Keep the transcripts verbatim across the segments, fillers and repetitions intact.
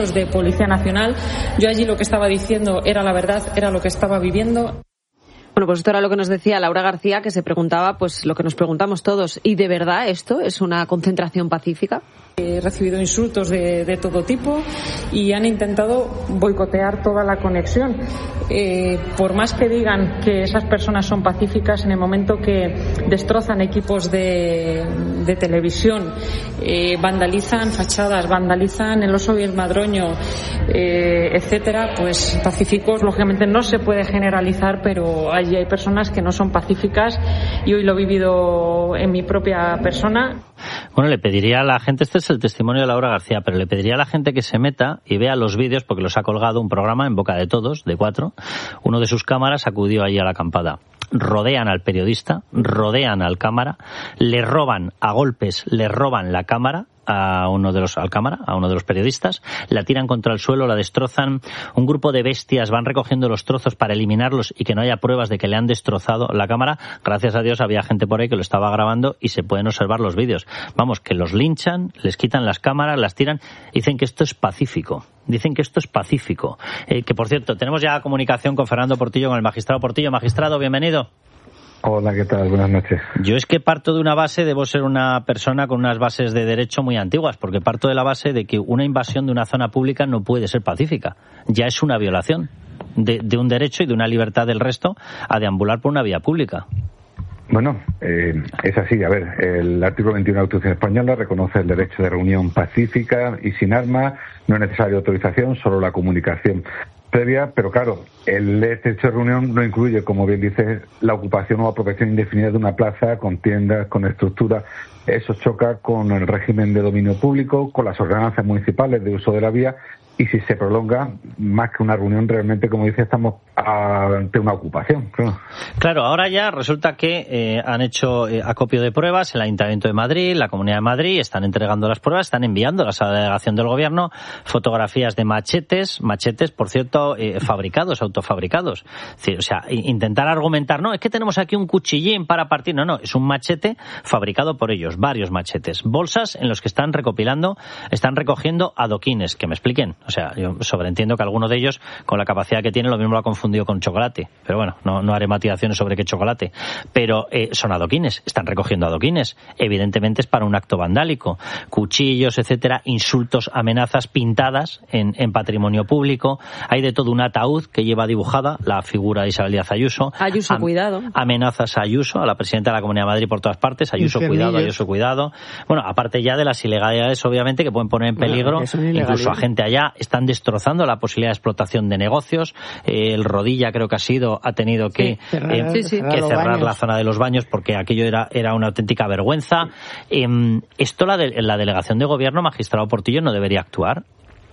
de Policía Nacional. Yo allí lo que estaba diciendo era la verdad, era lo que estaba viviendo. Bueno, pues esto era lo que nos decía Laura García, que se preguntaba pues lo que nos preguntamos todos. ¿Y de verdad esto es una concentración pacífica? He recibido insultos de, de todo tipo y han intentado boicotear toda la conexión. Eh, por más que digan que esas personas son pacíficas, en el momento que destrozan equipos de, de televisión, eh, vandalizan fachadas, vandalizan el Oso y el Madroño, eh, etcétera, pues pacíficos lógicamente no se puede generalizar, pero allí hay personas que no son pacíficas y hoy lo he vivido en mi propia persona. Bueno, le pediría a la gente, este es el testimonio de Laura García, pero le pediría a la gente que se meta y vea los vídeos, porque los ha colgado un programa en boca de todos, de cuatro. Uno de sus cámaras acudió allí a la acampada. Rodean al periodista, rodean al cámara, le roban a golpes, le roban la cámara a uno de los al cámara, a uno de los periodistas, la tiran contra el suelo, la destrozan. Un grupo de bestias van recogiendo los trozos para eliminarlos y que no haya pruebas de que le han destrozado la cámara. Gracias a Dios había gente por ahí que lo estaba grabando y se pueden observar los vídeos. Vamos, que los linchan, les quitan las cámaras, las tiran, dicen que esto es pacífico. Dicen que esto es pacífico. Eh, que por cierto, tenemos ya comunicación con Fernando Portillo, con el magistrado Portillo. Magistrado, bienvenido. Hola, ¿qué tal? Buenas noches. Yo es que parto de una base, debo ser una persona con unas bases de derecho muy antiguas, porque parto de la base de que una invasión de una zona pública no puede ser pacífica. Ya es una violación de, de un derecho y de una libertad del resto a deambular por una vía pública. Bueno, eh, es así. A ver, el artículo veintiuno de la Constitución Española reconoce el derecho de reunión pacífica y sin armas. No es necesaria autorización, solo la comunicación previa, pero claro, el derecho de reunión no incluye, como bien dices, la ocupación o apropiación indefinida de una plaza con tiendas, con estructura. Eso choca con el régimen de dominio público, con las ordenanzas municipales de uso de la vía, y si se prolonga, más que una reunión, realmente, como dice, estamos ante una ocupación. Claro, claro ahora ya resulta que eh, han hecho eh, acopio de pruebas el Ayuntamiento de Madrid, la Comunidad de Madrid, están entregando las pruebas, están enviándolas a la delegación del Gobierno, fotografías de machetes, machetes, por cierto, eh, fabricados, autofabricados. Es decir, o sea, intentar argumentar, no, es que tenemos aquí un cuchillín para partir, no, no, es un machete fabricado por ellos, varios machetes, bolsas en los que están recopilando, están recogiendo adoquines, que me expliquen. O sea, yo sobreentiendo que alguno de ellos, con la capacidad que tiene, lo mismo lo ha confundido con chocolate. Pero bueno, no, no haré matizaciones sobre qué chocolate. Pero eh, son adoquines, están recogiendo adoquines. Evidentemente es para un acto vandálico. Cuchillos, etcétera, insultos, amenazas pintadas en, en patrimonio público. Hay de todo un ataúd que lleva dibujada la figura de Isabel Díaz Ayuso. Ayuso, Am- cuidado. Amenazas a Ayuso, a la presidenta de la Comunidad de Madrid por todas partes. Ayuso, cuidado, Ayuso, cuidado. Bueno, aparte ya de las ilegalidades, obviamente, que pueden poner en peligro, bueno, incluso a gente allá. Están destrozando la posibilidad de explotación de negocios. Eh, el Rodilla, creo que ha sido, ha tenido que sí, cerrar, eh, sí, sí. cerrar, que cerrar la zona de los baños porque aquello era, era una auténtica vergüenza. Eh, ¿Esto la, de, la delegación de gobierno, magistrado Portillo, no debería actuar?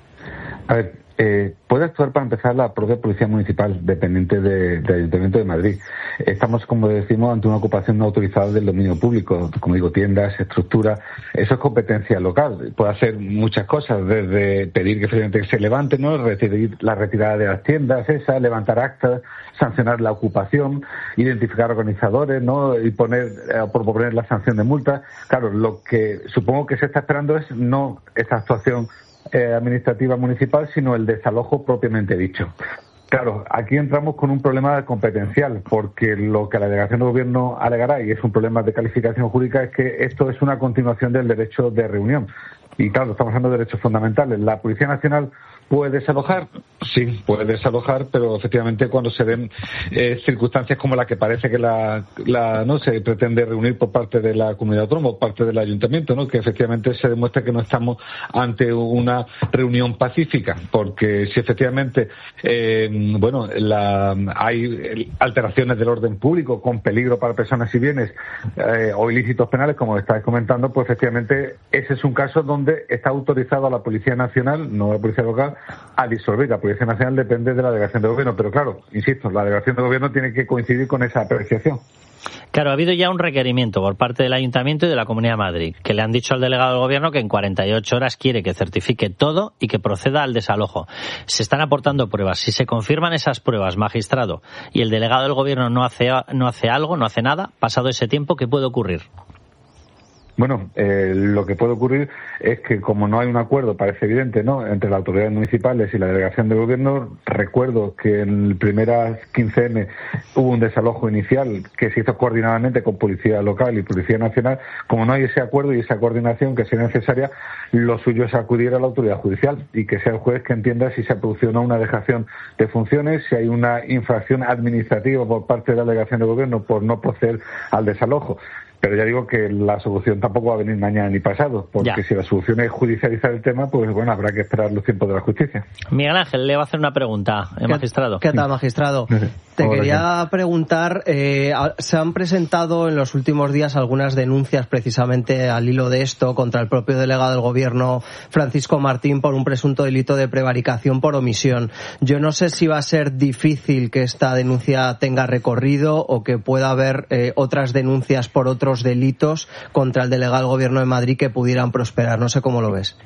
A ver, eh, puede actuar para empezar la propia Policía Municipal, dependiente de, del Ayuntamiento de Madrid. Estamos, como decimos, ante una ocupación no autorizada del dominio público, como digo, tiendas, estructuras. Eso es competencia local. Puede hacer muchas cosas, desde pedir que efectivamente se levante, ¿no?, recibir la retirada de las tiendas, esa, levantar actas, sancionar la ocupación, identificar organizadores, ¿no?, y poner, eh, por poner la sanción de multa. Claro, lo que supongo que se está esperando es no esta actuación Eh, administrativa municipal, sino el desalojo propiamente dicho. Claro, aquí entramos con un problema competencial, porque lo que la delegación de gobierno alegará, y es un problema de calificación jurídica, es que esto es una continuación del derecho de reunión. Y claro, estamos hablando de derechos fundamentales. ¿La Policía Nacional puede desalojar? Sí, puede desalojar, pero efectivamente cuando se den eh, circunstancias como la que parece que la, la no se pretende reunir por parte de la comunidad autónoma, por parte del ayuntamiento, ¿no?, que efectivamente se demuestra que no estamos ante una reunión pacífica, porque si efectivamente eh, bueno, la, hay alteraciones del orden público con peligro para personas y bienes eh, o ilícitos penales, como estáis comentando, pues efectivamente ese es un caso donde está autorizado a la Policía Nacional, no a la Policía Local, a disolver. La Policía Nacional depende de la delegación de gobierno, pero claro, insisto, la delegación de gobierno tiene que coincidir con esa apreciación. Claro, ha habido ya un requerimiento por parte del Ayuntamiento y de la Comunidad de Madrid, que le han dicho al delegado del Gobierno que en cuarenta y ocho horas quiere que certifique todo y que proceda al desalojo. Se están aportando pruebas. Si se confirman esas pruebas, magistrado, y el delegado del Gobierno no hace, no hace algo, no hace nada, pasado ese tiempo, ¿qué puede ocurrir? Bueno, eh, lo que puede ocurrir es que como no hay un acuerdo, parece evidente, ¿no?, entre las autoridades municipales y la delegación de gobierno, recuerdo que en el primeras quince eme hubo un desalojo inicial que se hizo coordinadamente con Policía Local y Policía Nacional. Como no hay ese acuerdo y esa coordinación que sea necesaria, lo suyo es acudir a la autoridad judicial y que sea el juez que entienda si se ha producido o no una dejación de funciones, si hay una infracción administrativa por parte de la delegación de gobierno por no proceder al desalojo. Pero ya digo que la solución tampoco va a venir mañana ni pasado, porque ya. Si la solución es judicializar el tema, pues bueno, habrá que esperar los tiempos de la justicia. Miguel Ángel, le va a hacer una pregunta, el magistrado. ¿Qué tal, magistrado? Te Hola, quería ¿qué? preguntar, eh, se han presentado en los últimos días algunas denuncias precisamente al hilo de esto contra el propio delegado del Gobierno, Francisco Martín, por un presunto delito de prevaricación por omisión. Yo no sé si va a ser difícil que esta denuncia tenga recorrido o que pueda haber eh, otras denuncias por otros delitos contra el delegado del Gobierno de Madrid que pudieran prosperar. No sé cómo lo ves.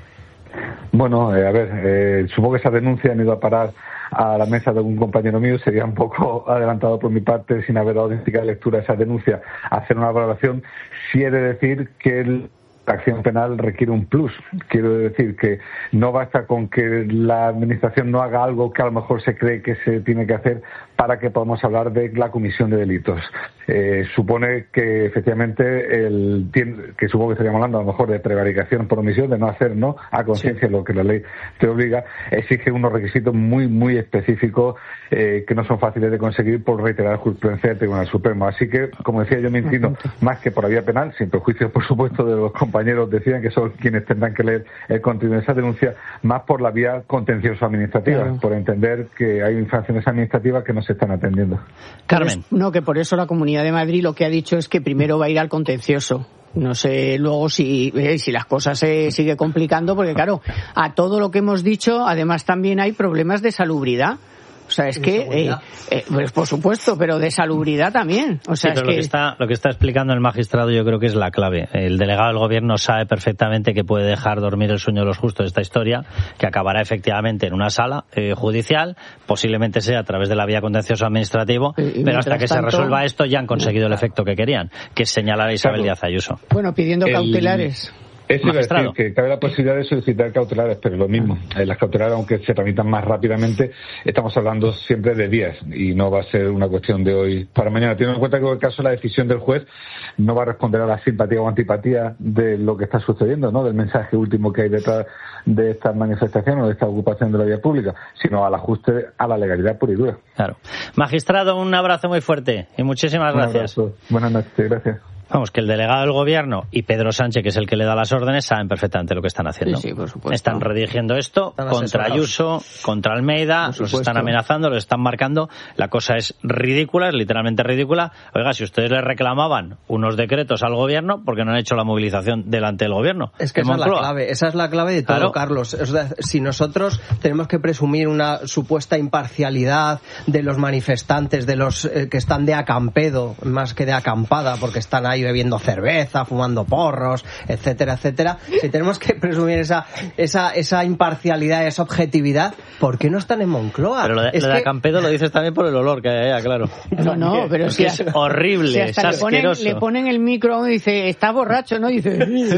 Bueno, eh, a ver, eh, supongo que esas denuncias han ido a parar a la mesa de un compañero mío. Sería un poco adelantado por mi parte, sin haber dado de lectura a esa denuncia, hacer una valoración. Sí he de decir que el la acción penal requiere un plus. Quiero decir que no basta con que la administración no haga algo que a lo mejor se cree que se tiene que hacer para que podamos hablar de la comisión de delitos. Eh, supone que efectivamente el que supongo que estaríamos hablando a lo mejor de prevaricación por omisión, de no hacer no a conciencia sí. Lo que la ley te obliga, exige unos requisitos muy muy específicos eh, que no son fáciles de conseguir por reiterar jurisprudencia del Tribunal Supremo. Así que, como decía, yo me inclino más que por la vía penal, sin perjuicio por supuesto de los compañeros decían que son quienes tendrán que leer el contenido de esa denuncia, más por la vía contencioso administrativa, claro. Por entender que hay infracciones administrativas que no se están atendiendo. Carmen. No, que por eso la Comunidad de Madrid lo que ha dicho es que primero va a ir al contencioso. No sé luego si, eh, si las cosas se sigue complicando, porque claro, a todo lo que hemos dicho, además también hay problemas de salubridad. O sea, es que, eh, eh, pues por supuesto, pero de salubridad también. O sea, sí, pero es que... Lo, que está, lo que está explicando el magistrado yo creo que es la clave. El delegado del Gobierno sabe perfectamente que puede dejar dormir el sueño de los justos esta historia, que acabará efectivamente en una sala eh, judicial, posiblemente sea a través de la vía contencioso administrativo, y, y pero hasta que tanto... se resuelva esto ya han conseguido el efecto que querían, que es señalar a Isabel Díaz Ayuso. Bueno, pidiendo el... cautelares. Eso iba a decir que cabe la posibilidad de solicitar cautelares, pero lo mismo. Eh, las cautelares, aunque se tramitan más rápidamente, estamos hablando siempre de días y no va a ser una cuestión de hoy para mañana. Teniendo en cuenta que en el caso la decisión del juez no va a responder a la simpatía o antipatía de lo que está sucediendo, ¿no? Del mensaje último que hay detrás de estas manifestaciones o de esta ocupación de la vía pública, sino al ajuste a la legalidad pura y dura. Claro. Magistrado, un abrazo muy fuerte y muchísimas gracias. Un abrazo. Buenas noches, gracias. Vamos, que el delegado del Gobierno y Pedro Sánchez, que es el que le da las órdenes, saben perfectamente lo que están haciendo. Sí, sí, por supuesto. Están redirigiendo esto están contra Ayuso, contra Almeida, los están amenazando, los están marcando. La cosa es ridícula, es literalmente ridícula. Oiga, si ustedes le reclamaban unos decretos al Gobierno, ¿por qué no han hecho la movilización delante del Gobierno? Es que esa es la clave, esa es la clave de todo, claro. Carlos. O sea, si nosotros tenemos que presumir una supuesta imparcialidad de los manifestantes, de los eh, que están de acampedo, más que de acampada, porque están ahí bebiendo cerveza, fumando porros, etcétera, etcétera. Si tenemos que presumir esa esa esa imparcialidad, esa objetividad, ¿por qué no están en Moncloa? Pero lo de, es lo de que... acampedo lo dices también por el olor que hay allá, claro. No, no, pero si es horrible, si es asqueroso. Le ponen, le ponen el micro y dice, está borracho, ¿no? Y dice...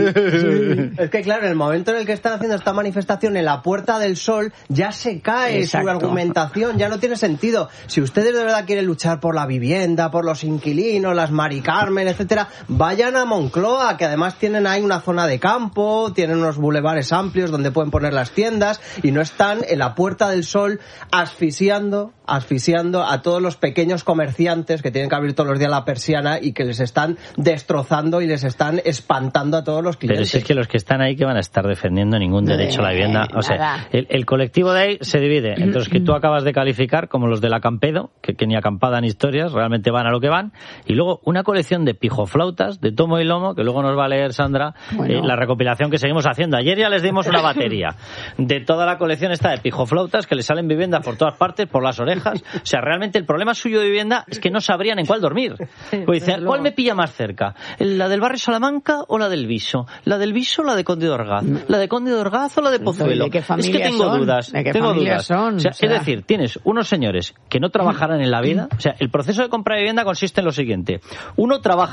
Es que claro, en el momento en el que están haciendo esta manifestación en la Puerta del Sol, ya se cae Exacto. su argumentación, ya no tiene sentido. Si ustedes de verdad quieren luchar por la vivienda, por los inquilinos, las Mari Carmen, etcétera, vayan a Moncloa, que además tienen ahí una zona de campo, tienen unos bulevares amplios donde pueden poner las tiendas y no están en la Puerta del Sol asfixiando, asfixiando a todos los pequeños comerciantes que tienen que abrir todos los días la persiana y que les están destrozando y les están espantando a todos los clientes. Pero si es que los que están ahí que van a estar defendiendo ningún derecho a la vivienda. O sea, el, el colectivo de ahí se divide entre los que tú acabas de calificar como los del acampedo, que, que ni acampada ni historias, realmente van a lo que van, y luego una colección de pijoflautas, de tomo y lomo, que luego nos va a leer Sandra, bueno. eh, la recopilación que seguimos haciendo. Ayer ya les dimos una batería de toda la colección esta de pijoflautas que les salen viviendas por todas partes, por las orejas. O sea, realmente el problema suyo de vivienda es que no sabrían en cuál dormir. Pues dicen, ¿cuál me pilla más cerca? ¿La del barrio Salamanca o la del Viso? ¿La del Viso o la de Conde de Orgaz? ¿La de Conde de Orgaz o la de Pozuelo? ¿De qué es que tengo son? dudas. ¿De qué tengo dudas. Son? O sea, o sea... Es decir, tienes unos señores que no trabajarán en la vida. O sea, el proceso de compra de vivienda consiste en lo siguiente. Uno, trabajas.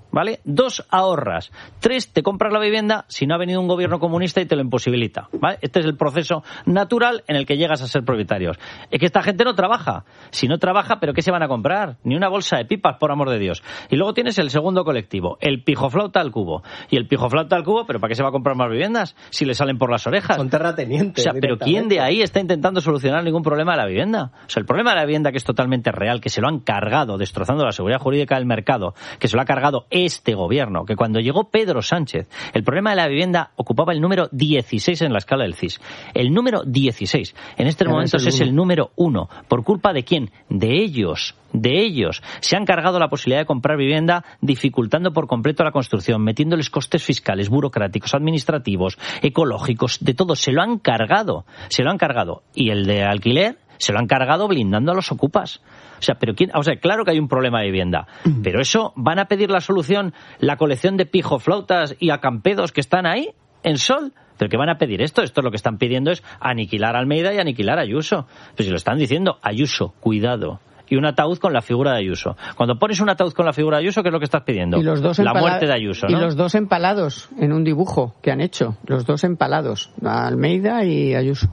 ¿vale? Dos, ahorras. Tres, te compras la vivienda si no ha venido un gobierno comunista y te lo imposibilita, ¿vale? Este es el proceso natural en el que llegas a ser propietarios. Es que esta gente no trabaja. Si no trabaja, ¿pero qué se van a comprar? Ni una bolsa de pipas, por amor de Dios. Y luego tienes el segundo colectivo, el pijoflauta al cubo. Y el pijoflauta al cubo, ¿pero para qué se va a comprar más viviendas? Si le salen por las orejas. Son terratenientes. O sea, ¿pero quién de ahí está intentando solucionar ningún problema de la vivienda? O sea, el problema de la vivienda, que es totalmente real, que se lo han cargado, destrozando la seguridad jurídica del mercado, que se lo ha cargado este gobierno, que cuando llegó Pedro Sánchez, el problema de la vivienda ocupaba el número dieciséis en la escala del C I S. El número dieciséis. En estos momentos es el número uno. ¿Por culpa de quién? De ellos. De ellos. Se han cargado la posibilidad de comprar vivienda, dificultando por completo la construcción, metiéndoles costes fiscales, burocráticos, administrativos, ecológicos, de todo. Se lo han cargado. Se lo han cargado. Y el de alquiler se lo han cargado blindando a los ocupas. O sea, pero quién, o sea, claro que hay un problema de vivienda, pero eso, ¿van a pedir la solución la colección de pijoflautas y acampedos que están ahí en Sol? ¿Pero qué van a pedir esto? Esto lo que están pidiendo es aniquilar a Almeida y aniquilar a Ayuso. Pues si lo están diciendo, Ayuso, cuidado. Y un ataúd con la figura de Ayuso. Cuando pones un ataúd con la figura de Ayuso, ¿qué es lo que estás pidiendo? Y los dos la empala- muerte de Ayuso, ¿no? Y los dos empalados en un dibujo que han hecho. Los dos empalados, Almeida y Ayuso.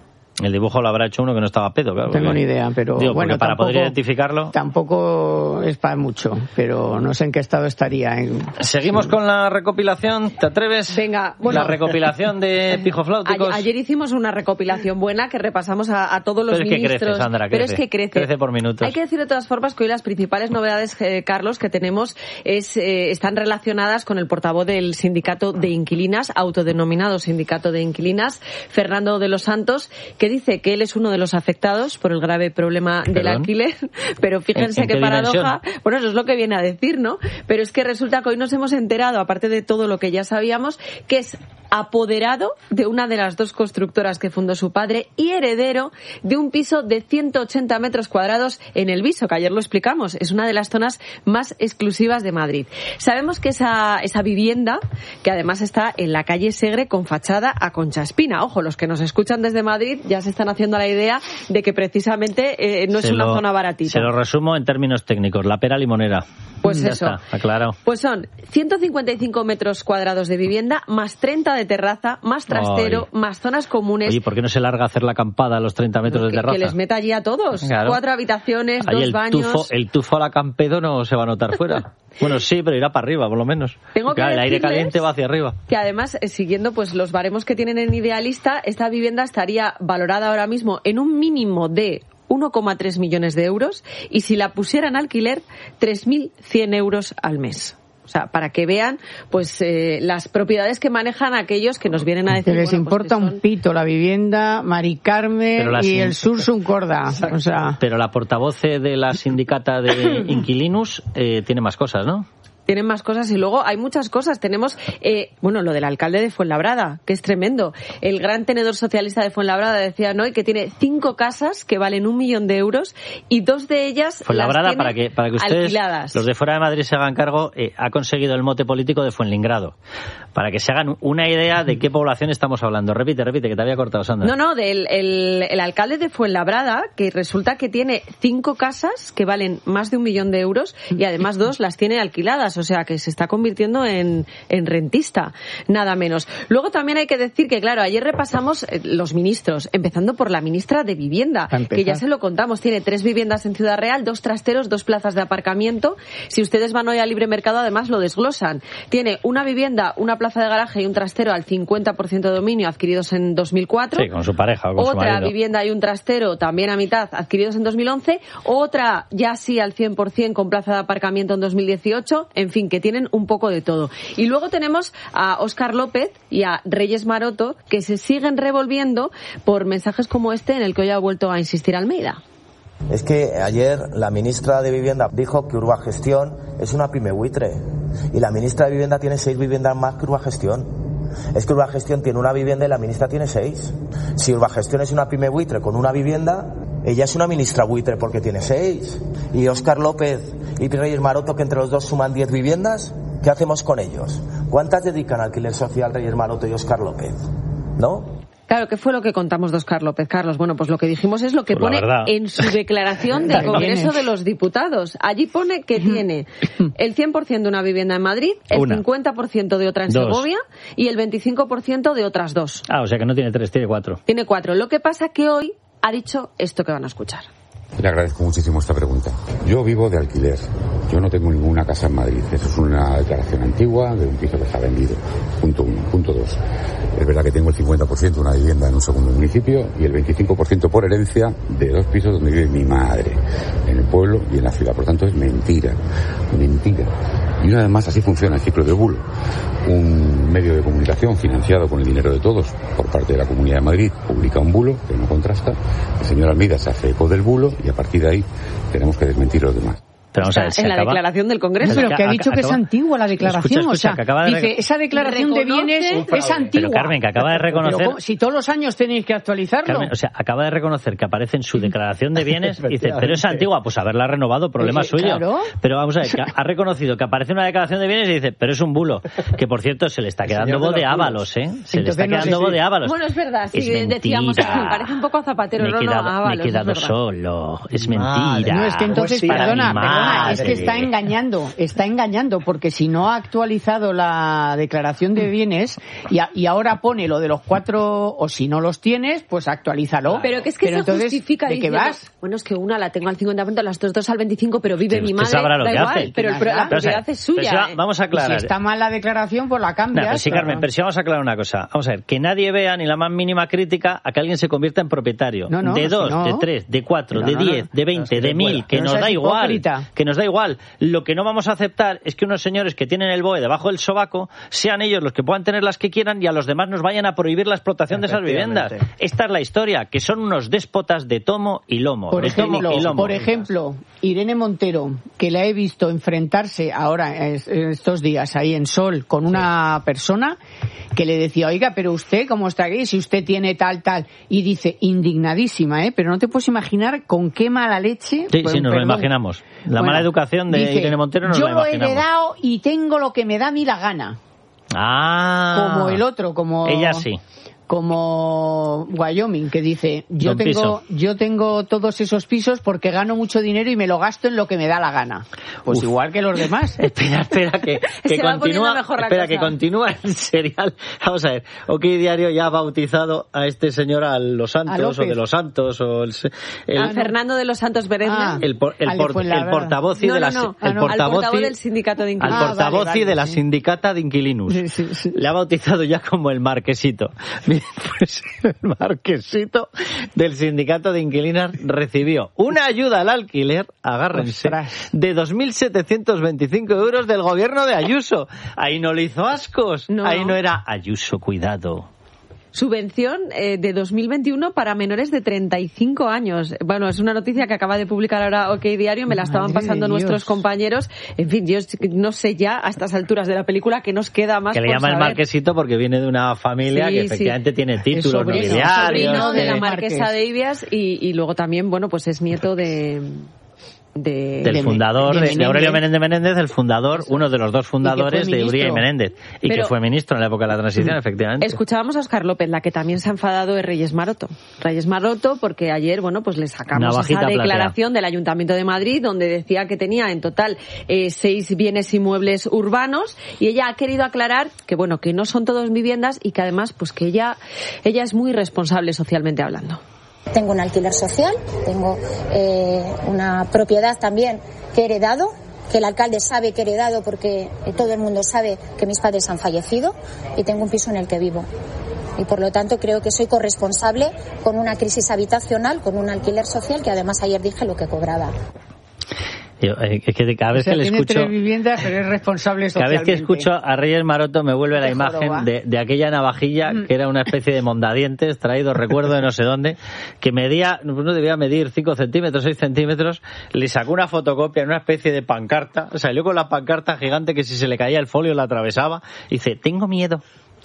El dibujo lo habrá hecho uno que no estaba pedo, claro. No tengo porque, ni idea, pero digo, bueno, para tampoco, poder identificarlo. Tampoco es para mucho, pero no sé en qué estado estaría. En... Seguimos con la recopilación, ¿te atreves? Venga, bueno. La recopilación de pijofláuticos. Ayer, ayer hicimos una recopilación buena que repasamos a, a todos los pero es que ministros. crece, Sandra, crece. Pero es que crece. Crece por minutos. Hay que decir de todas formas que hoy las principales novedades, eh, Carlos, que tenemos es eh, están relacionadas con el portavoz del sindicato de inquilinas, autodenominado sindicato de inquilinas, Fernando de los Santos, que dice que él es uno de los afectados por el grave problema ¿Perdón? del alquiler, pero fíjense ¿En, en qué, qué paradoja. dimensión? Bueno, eso es lo que viene a decir, ¿no? Pero es que resulta que hoy nos hemos enterado, aparte de todo lo que ya sabíamos, que es apoderado de una de las dos constructoras que fundó su padre y heredero de un piso de ciento ochenta metros cuadrados en El Viso, que ayer lo explicamos, es una de las zonas más exclusivas de Madrid. Sabemos que esa, esa vivienda, que además está en la calle Segre con fachada a Concha Espina, ojo, los que nos escuchan desde Madrid ya se están haciendo la idea de que precisamente eh, no se es una lo, zona baratita. Se lo resumo en términos técnicos, la pera limonera. Pues ya eso. Está, aclarado. Pues son ciento cincuenta y cinco metros cuadrados de vivienda, más treinta de terraza, más trastero, Ay. más zonas comunes. Oye, ¿por qué no se larga a hacer la acampada a los treinta metros que, de terraza? que les meta allí a todos. Claro. Cuatro habitaciones, Ahí dos el baños. Tufo, el tufo a la Campedo no se va a notar fuera. Bueno, sí, pero irá para arriba, por lo menos. Tengo que claro, el aire decirles caliente va hacia arriba. Que además, eh, siguiendo pues los baremos que tienen en Idealista, esta vivienda estaría valorada ahora mismo en un mínimo de uno coma tres millones de euros y si la pusieran a alquiler, tres mil cien euros al mes. O sea, para que vean pues eh, las propiedades que manejan aquellos que nos vienen a decir... Que les bueno, importa pues que son... un pito la vivienda, Mari Carmen y sin... el Sursum Corda. O sea... Pero la portavoz de la sindicata de Inquilinos eh, tiene más cosas, ¿no? Tienen más cosas y luego hay muchas cosas. Tenemos, eh, bueno, lo del alcalde de Fuenlabrada, que es tremendo. El gran tenedor socialista de Fuenlabrada decía hoy que tiene cinco casas que valen un millón de euros y dos de ellas Fuenlabrada, las tiene para que, para que ustedes, alquiladas. los de fuera de Madrid se hagan cargo, eh, ha conseguido el mote político de Fuenlingrado. Para que se hagan una idea de qué población estamos hablando. Repite, repite, que te había cortado, Sandra. No, no, del el, el alcalde de Fuenlabrada, que resulta que tiene cinco casas que valen más de un millón de euros y además dos las tiene alquiladas. O sea, que se está convirtiendo en, en rentista, nada menos. Luego también hay que decir que, claro, ayer repasamos los ministros, empezando por la ministra de Vivienda, que ya se lo contamos, tiene tres viviendas en Ciudad Real, dos trasteros, dos plazas de aparcamiento. Si ustedes van hoy a Libre Mercado, además lo desglosan. Tiene una vivienda, una plaza de garaje y un trastero al cincuenta por ciento de dominio adquiridos en dos mil cuatro. Sí, con su pareja o con Otra su marido. vivienda y un trastero también a mitad adquiridos en dos mil once. Otra ya sí al cien por ciento con plaza de aparcamiento en dos mil dieciocho. En fin, que tienen un poco de todo. Y luego tenemos a Óscar López y a Reyes Maroto, que se siguen revolviendo por mensajes como este en el que hoy ha vuelto a insistir Almeida. Es que ayer la ministra de Vivienda dijo que Urbagestión es una pyme buitre y la ministra de Vivienda tiene seis viviendas más que Urbagestión. Es que Urbagestión tiene una vivienda y la ministra tiene seis. Si Urbagestión es una pyme buitre con una vivienda, ella es una ministra buitre porque tiene seis. Y Óscar López y Reyes Maroto, que entre los dos suman diez viviendas, ¿qué hacemos con ellos? ¿Cuántas dedican al alquiler social Reyes Maroto y Óscar López? ¿No? Claro, ¿qué fue lo que contamos de Óscar López, Carlos? Bueno, pues lo que dijimos es lo que pues pone en su declaración del Congreso de los Diputados. Allí pone que tiene el cien por ciento de una vivienda en Madrid, el una. cincuenta por ciento de otra en dos. Segovia y el veinticinco por ciento de otras dos. Ah, o sea que no tiene tres, tiene cuatro. Tiene cuatro. Lo que pasa que hoy ha dicho esto que van a escuchar. Le agradezco muchísimo esta pregunta. Yo vivo de alquiler. Yo no tengo ninguna casa en Madrid. Eso es una declaración antigua de un piso que está vendido. Punto uno. Punto dos. Es verdad que tengo el cincuenta por ciento de una vivienda en un segundo municipio y el veinticinco por ciento por herencia de dos pisos donde vive mi madre, en el pueblo y en la ciudad. Por tanto, es mentira. Mentira. Y una vez más, así funciona el ciclo del bulo. Un medio de comunicación financiado con el dinero de todos por parte de la Comunidad de Madrid publica un bulo que no contrasta. El señor Almeida se hace eco del bulo y a partir de ahí tenemos que desmentir los demás. Pero vamos a ver, en la acaba... declaración del Congreso. Pero que ha dicho que es antigua la declaración. Escucha, escucha, o sea, que acaba de dice, esa declaración de bienes es antigua. Pero Carmen, que acaba de reconocer... Pero, si todos los años tenéis que actualizarlo. Carmen, o sea, acaba de reconocer que aparece en su declaración de bienes y dice, pero es antigua, pues haberla renovado, problema pues, suyo. Claro. Pero vamos a ver, que ha reconocido que aparece una declaración de bienes y dice, pero es un bulo. Que por cierto, se le está quedando voz de Ábalos, ¿eh? Se Entonces, le está quedando voz de Ábalos. Bueno, es verdad, sí, es decíamos, me parece un poco a Zapatero, me he no, quedado, no, Ábalos, me he quedado es solo, es mentira. No, es que entonces, pues perdona, perdona, es que está engañando, está engañando, porque si no ha actualizado la declaración de bienes y, a, y ahora pone lo de los cuatro, o si no los tienes, pues actualízalo. Pero que es que pero se entonces, justifica ¿de diciendo, qué vas? Bueno, es que una la tengo al cincuenta por ciento, las otras dos al veinticinco por ciento, pero vive sí, mi madre, sabrá lo da que igual, hace. pero el, la propiedad o sea, es suya. Va, vamos a aclarar. Si está mal la declaración, pues la cambias. No, pero sí, Carmen, pero sí vamos a aclarar una cosa. Vamos a ver, que nadie vea ni la más mínima crítica a que alguien se convierta en propietario. No, no, de dos, si no... de tres, de cuatro, no, de diez, no, no. de veinte, no, de mil, que nos da igual. Que nos da igual. Lo que no vamos a aceptar es que unos señores que tienen el B O E debajo del sobaco sean ellos los que puedan tener las que quieran y a los demás nos vayan a prohibir la explotación de esas viviendas. Esta es la historia, que son unos déspotas de tomo y lomo. Por, de ejemplo, tomo y lomo. por ejemplo, Irene Montero, que la he visto enfrentarse ahora estos días ahí en Sol con una persona que le decía, oiga, pero usted, ¿cómo está aquí? Si usted tiene tal, tal. Y dice, indignadísima, ¿eh? Pero no te puedes imaginar con qué mala leche. Sí, pues, sí, nos perdón. lo imaginamos. La bueno, mala educación de dice, Irene Montero nos yo la imaginamos. Yo lo he heredado y tengo lo que me da a mí la gana. Ah. Como el otro, como... Ella sí. Como Wyoming, que dice, yo Don tengo Piso. yo tengo todos esos pisos porque gano mucho dinero y me lo gasto en lo que me da la gana. Pues Uf. igual que los demás. espera, espera, que, que continúa, espera, cosa. que continúa el serial. Vamos a ver, OK Diario ya ha bautizado a este señor a Los Santos, o de Los Santos, o el... el a Fernando de los Santos Berenda. Ah, el, por, el, por, el portavoz y no, de la... No, no. El Ah, no. portavoz, al portavoz del sindicato de inquilinos. Al Ah, portavoz vale, vale, de la sí. sindicata de inquilinos. Sí, sí, sí. Le ha bautizado ya como el marquesito. Pues el marquesito del sindicato de inquilinas recibió una ayuda al alquiler, agárrense, Ostras. de dos mil setecientos veinticinco euros del gobierno de Ayuso. Ahí no le hizo ascos. No. Ahí no era Ayuso, cuidado. Subvención eh, de dos mil veintiuno para menores de treinta y cinco años. Bueno, es una noticia que acaba de publicar ahora OK Diario, me la estaban Madre pasando nuestros compañeros. En fin, yo no sé ya a estas alturas de la película que nos queda más que le por llama saber. el marquesito porque viene de una familia sí, que efectivamente sí. tiene títulos sobrino, nobiliarios. Sobrino de de... la marquesa de Ibias y, y luego también, bueno, pues es nieto de... De, del de, fundador, de, de, de Aurelio Menéndez Menéndez, el fundador, Eso. uno de los dos fundadores de Uría y Menéndez, y Pero, que fue ministro en la época de la transición, mm, efectivamente. Escuchábamos a Óscar López, la que también se ha enfadado es Reyes Maroto. Reyes Maroto, porque ayer, bueno, pues le sacamos esa declaración platea. del Ayuntamiento de Madrid, donde decía que tenía en total eh, seis bienes inmuebles urbanos, y ella ha querido aclarar que, bueno, que no son todos viviendas y que además, pues que ella, ella es muy responsable socialmente hablando. Tengo un alquiler social, tengo eh, una propiedad también que he heredado, que el alcalde sabe que he heredado porque todo el mundo sabe que mis padres han fallecido, y tengo un piso en el que vivo. Y por lo tanto creo que soy corresponsable con una crisis habitacional, con un alquiler social, que además ayer dije lo que cobraba. Yo, eh, es que cada vez o sea, que le tiene escucho tres viviendas, pero es responsable socialmente. Cada vez que escucho a Reyes Maroto me vuelve la imagen de, de aquella navajilla que era una especie de mondadientes traído, recuerdo de no sé dónde, que medía, no debía medir cinco centímetros, seis centímetros, le sacó una fotocopia en una especie de pancarta, salió con la pancarta gigante que si se le caía el folio la atravesaba, y dice, tengo miedo.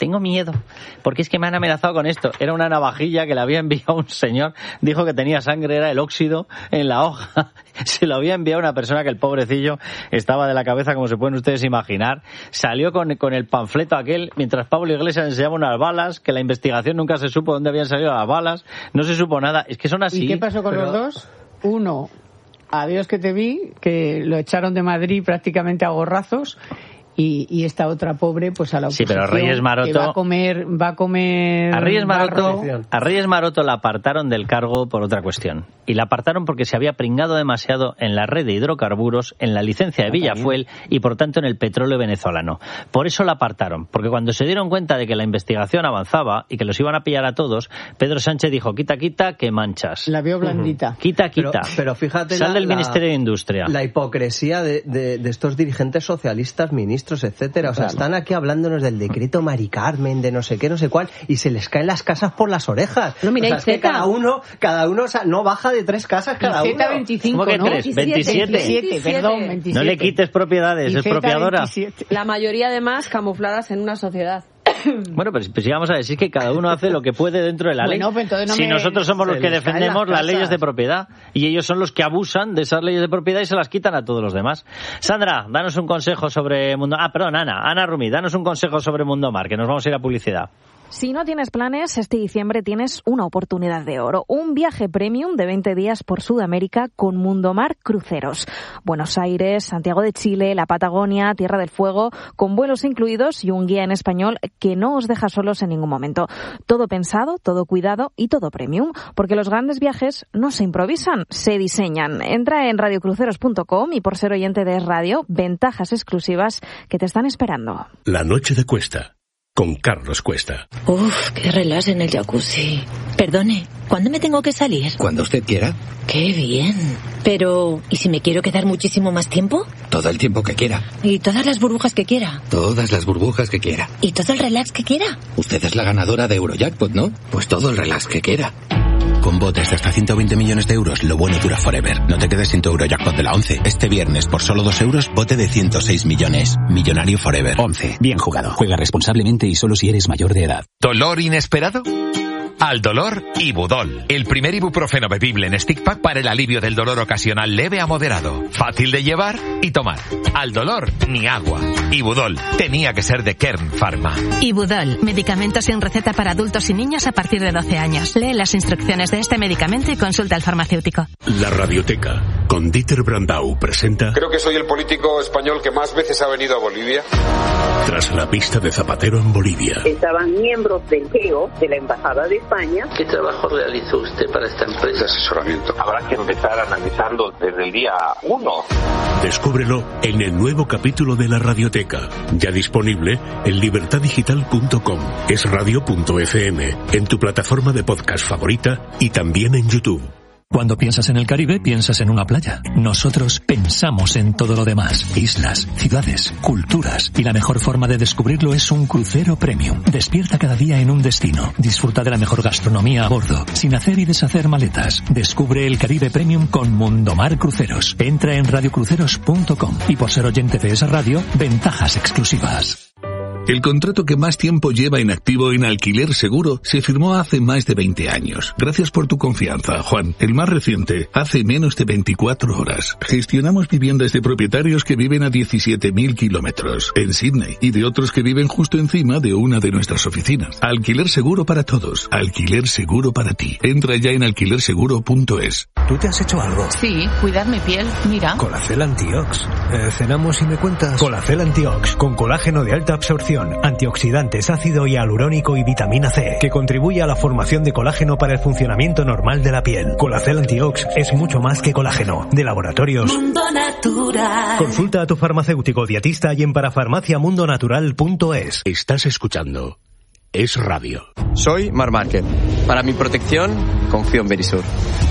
tengo miedo, porque es que me han amenazado con esto. Era una navajilla que le había enviado un señor, dijo que tenía sangre, era el óxido en la hoja. Se lo había enviado una persona que el pobrecillo estaba de la cabeza, como se pueden ustedes imaginar. Salió con, con el panfleto aquel, mientras Pablo Iglesias enseñaba unas balas, que la investigación nunca se supo dónde habían salido las balas, no se supo nada. Es que son así. ¿Y qué pasó con pero... los dos? Uno, adiós que te vi, que lo echaron de Madrid prácticamente a gorrazos. Y, y esta otra pobre, pues a la oposición, sí, pero Reyes Maroto, que va a comer, va a comer a Reyes Maroto, barro. a Reyes Maroto la apartaron del cargo por otra cuestión. Y la apartaron porque se había pringado demasiado en la red de hidrocarburos, en la licencia de Villafuel y por tanto en el petróleo venezolano. Por eso la apartaron, porque cuando se dieron cuenta de que la investigación avanzaba y que los iban a pillar a todos, Pedro Sánchez dijo, quita, quita, que manchas. La vio blandita. Uh-huh. Quita, quita. Pero, pero fíjate Sal la, del la, Ministerio de Industria. La hipocresía de, de, de estos dirigentes socialistas, ministros, etcétera. O sea, claro. Están aquí hablándonos del decreto Mari Carmen, de no sé qué, no sé cuál, y se les caen las casas por las orejas. No, mira, o sea, es que cada uno, cada uno, o sea, no baja de tres casas cada uno. veinticinco, ¿Cómo que ¿no? tres? veintisiete. veintisiete, perdón, veintisiete. No le quites propiedades, es expropiadora. veintisiete. La mayoría, además, camufladas en una sociedad. Bueno, pues, pues vamos a decir que cada uno hace lo que puede dentro de la ley. Bueno, pues no si me... nosotros somos los que defendemos las, las leyes de propiedad y ellos son los que abusan de esas leyes de propiedad y se las quitan a todos los demás. Sandra, danos un consejo sobre Mundo... Ah, perdón, Ana, Ana Rumi, danos un consejo sobre Mundo Mar, que nos vamos a ir a publicidad. Si no tienes planes, este diciembre tienes una oportunidad de oro. Un viaje premium de veinte días por Sudamérica con Mundomar Cruceros. Buenos Aires, Santiago de Chile, la Patagonia, Tierra del Fuego, con vuelos incluidos y un guía en español que no os deja solos en ningún momento. Todo pensado, todo cuidado y todo premium, porque los grandes viajes no se improvisan, se diseñan. Entra en radio cruceros punto com y por ser oyente de Es Radio, ventajas exclusivas que te están esperando. La noche de Cuesta. Con Carlos Cuesta. Uf, qué relax en el jacuzzi. Perdone, ¿cuándo me tengo que salir? Cuando usted quiera. Qué bien. Pero, ¿y si me quiero quedar muchísimo más tiempo? Todo el tiempo que quiera. ¿Y todas las burbujas que quiera? Todas las burbujas que quiera. ¿Y todo el relax que quiera? Usted es la ganadora de Eurojackpot, ¿no? Pues todo el relax que quiera. Con botes de hasta ciento veinte millones de euros, lo bueno dura forever. No te quedes sin tu Eurojackpot de la once. Este viernes, por solo dos euros, bote de ciento seis millones. Millonario forever. once. Bien jugado. Juega responsablemente y solo si eres mayor de edad. ¿Dolor inesperado? Al dolor, Ibudol, el primer ibuprofeno bebible en stick pack para el alivio del dolor ocasional leve a moderado. Fácil de llevar y tomar. Al dolor, ni agua. Ibudol, tenía que ser de Kern Pharma. Ibudol, medicamento sin receta para adultos y niños a partir de doce años. Lee las instrucciones de este medicamento y consulta al farmacéutico. La Radioteca, con Dieter Brandau, presenta... Creo que soy el político español que más veces ha venido a Bolivia. Tras la pista de Zapatero en Bolivia. Estaban miembros del G E O, de la Embajada de España. ¿Qué trabajo realizó usted para esta empresa? De asesoramiento. Habrá que empezar a analizarlo desde el día uno. Descúbrelo en el nuevo capítulo de La Radioteca, ya disponible en libertad digital punto com, es radio punto efe eme, en tu plataforma de podcast favorita y también en YouTube. Cuando piensas en el Caribe, piensas en una playa. Nosotros pensamos en todo lo demás. Islas, ciudades, culturas. Y la mejor forma de descubrirlo es un crucero premium. Despierta cada día en un destino. Disfruta de la mejor gastronomía a bordo, sin hacer y deshacer maletas. Descubre el Caribe Premium con Mundomar Cruceros. Entra en radio cruceros punto com. Y por ser oyente de esa radio, ventajas exclusivas. El contrato que más tiempo lleva en activo en Alquiler Seguro se firmó hace más de veinte años. Gracias por tu confianza, Juan. El más reciente, hace menos de veinticuatro horas. Gestionamos viviendas de propietarios que viven a diecisiete mil kilómetros en Sydney y de otros que viven justo encima de una de nuestras oficinas. Alquiler Seguro para todos. Alquiler Seguro para ti. Entra ya en alquiler seguro punto es. ¿Tú te has hecho algo? Sí, cuidar mi piel. Mira. Colacel Antiox. Eh, cenamos y me cuentas. Colacel Antiox, con colágeno de alta absorción, antioxidantes, ácido hialurónico y vitamina C, que contribuye a la formación de colágeno para el funcionamiento normal de la piel. Colacel Antiox es mucho más que colágeno. De Laboratorios Mundo Natural. Consulta a tu farmacéutico dietista y en parafarmacia mundo natural punto es. Estás escuchando Es Radio. Soy Mar Márquez. Para mi protección, confío en Verisur.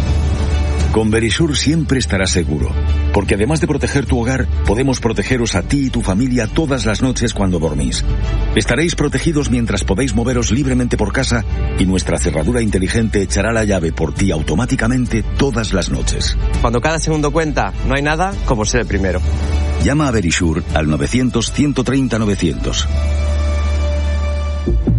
Con Verisur siempre estarás seguro, porque además de proteger tu hogar, podemos protegeros a ti y tu familia todas las noches cuando dormís. Estaréis protegidos mientras podéis moveros libremente por casa y nuestra cerradura inteligente echará la llave por ti automáticamente todas las noches. Cuando cada segundo cuenta, no hay nada como ser el primero. Llama a Verisur al novecientos, ciento treinta, novecientos.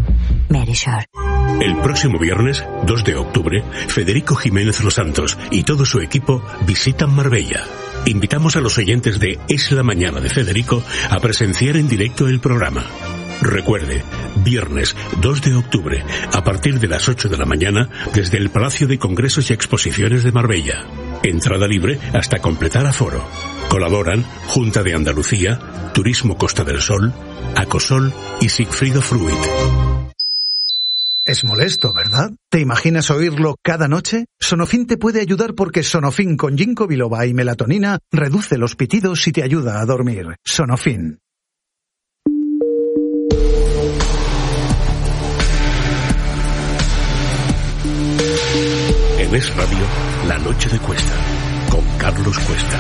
Verisure. El próximo viernes, dos de octubre, Federico Jiménez Los Santos y todo su equipo visitan Marbella. Invitamos a los oyentes de Es la Mañana de Federico a presenciar en directo el programa. Recuerde, viernes dos de octubre, a partir de las ocho de la mañana, desde el Palacio de Congresos y Exposiciones de Marbella. Entrada libre hasta completar aforo. Colaboran Junta de Andalucía, Turismo Costa del Sol, Acosol y Sigfrido Fruit. Es molesto, ¿verdad? ¿Te imaginas oírlo cada noche? Sonofin te puede ayudar porque Sonofin con ginkgo biloba y melatonina reduce los pitidos y te ayuda a dormir. Sonofin. En Es Radio, La Noche de Cuesta, con Carlos Cuesta.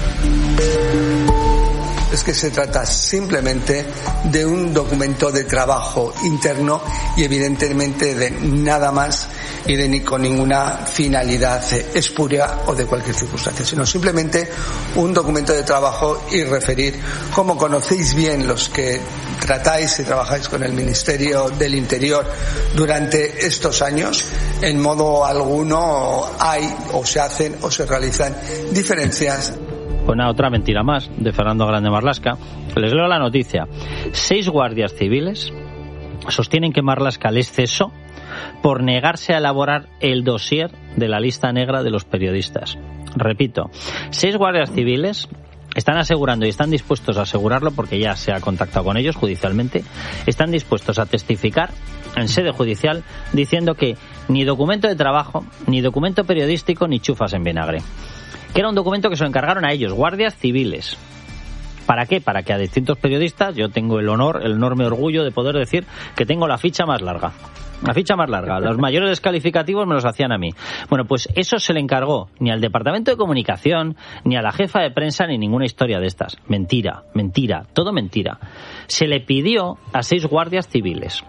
Es que se trata simplemente de un documento de trabajo interno y evidentemente de nada más y de ni con ninguna finalidad espuria o de cualquier circunstancia, sino simplemente un documento de trabajo y referir, como conocéis bien los que tratáis y trabajáis con el Ministerio del Interior durante estos años, en modo alguno hay o se hacen o se realizan diferencias. Una otra mentira más de Fernando Grande Marlaska. Les leo la noticia. Seis guardias civiles sostienen que Marlaska les cesó por negarse a elaborar el dossier de la lista negra de los periodistas. Repito, seis guardias civiles están asegurando y están dispuestos a asegurarlo porque ya se ha contactado con ellos judicialmente, están dispuestos a testificar en sede judicial diciendo que ni documento de trabajo, ni documento periodístico, ni chufas en vinagre. Que era un documento que se lo encargaron a ellos, guardias civiles. ¿Para qué? Para que a distintos periodistas, yo tengo el honor, el enorme orgullo de poder decir que tengo la ficha más larga. La ficha más larga. Los mayores descalificativos me los hacían a mí. Bueno, pues eso se le encargó ni al Departamento de Comunicación, ni a la jefa de prensa, ni ninguna historia de estas. Mentira, mentira, todo mentira. Se le pidió a seis guardias civiles.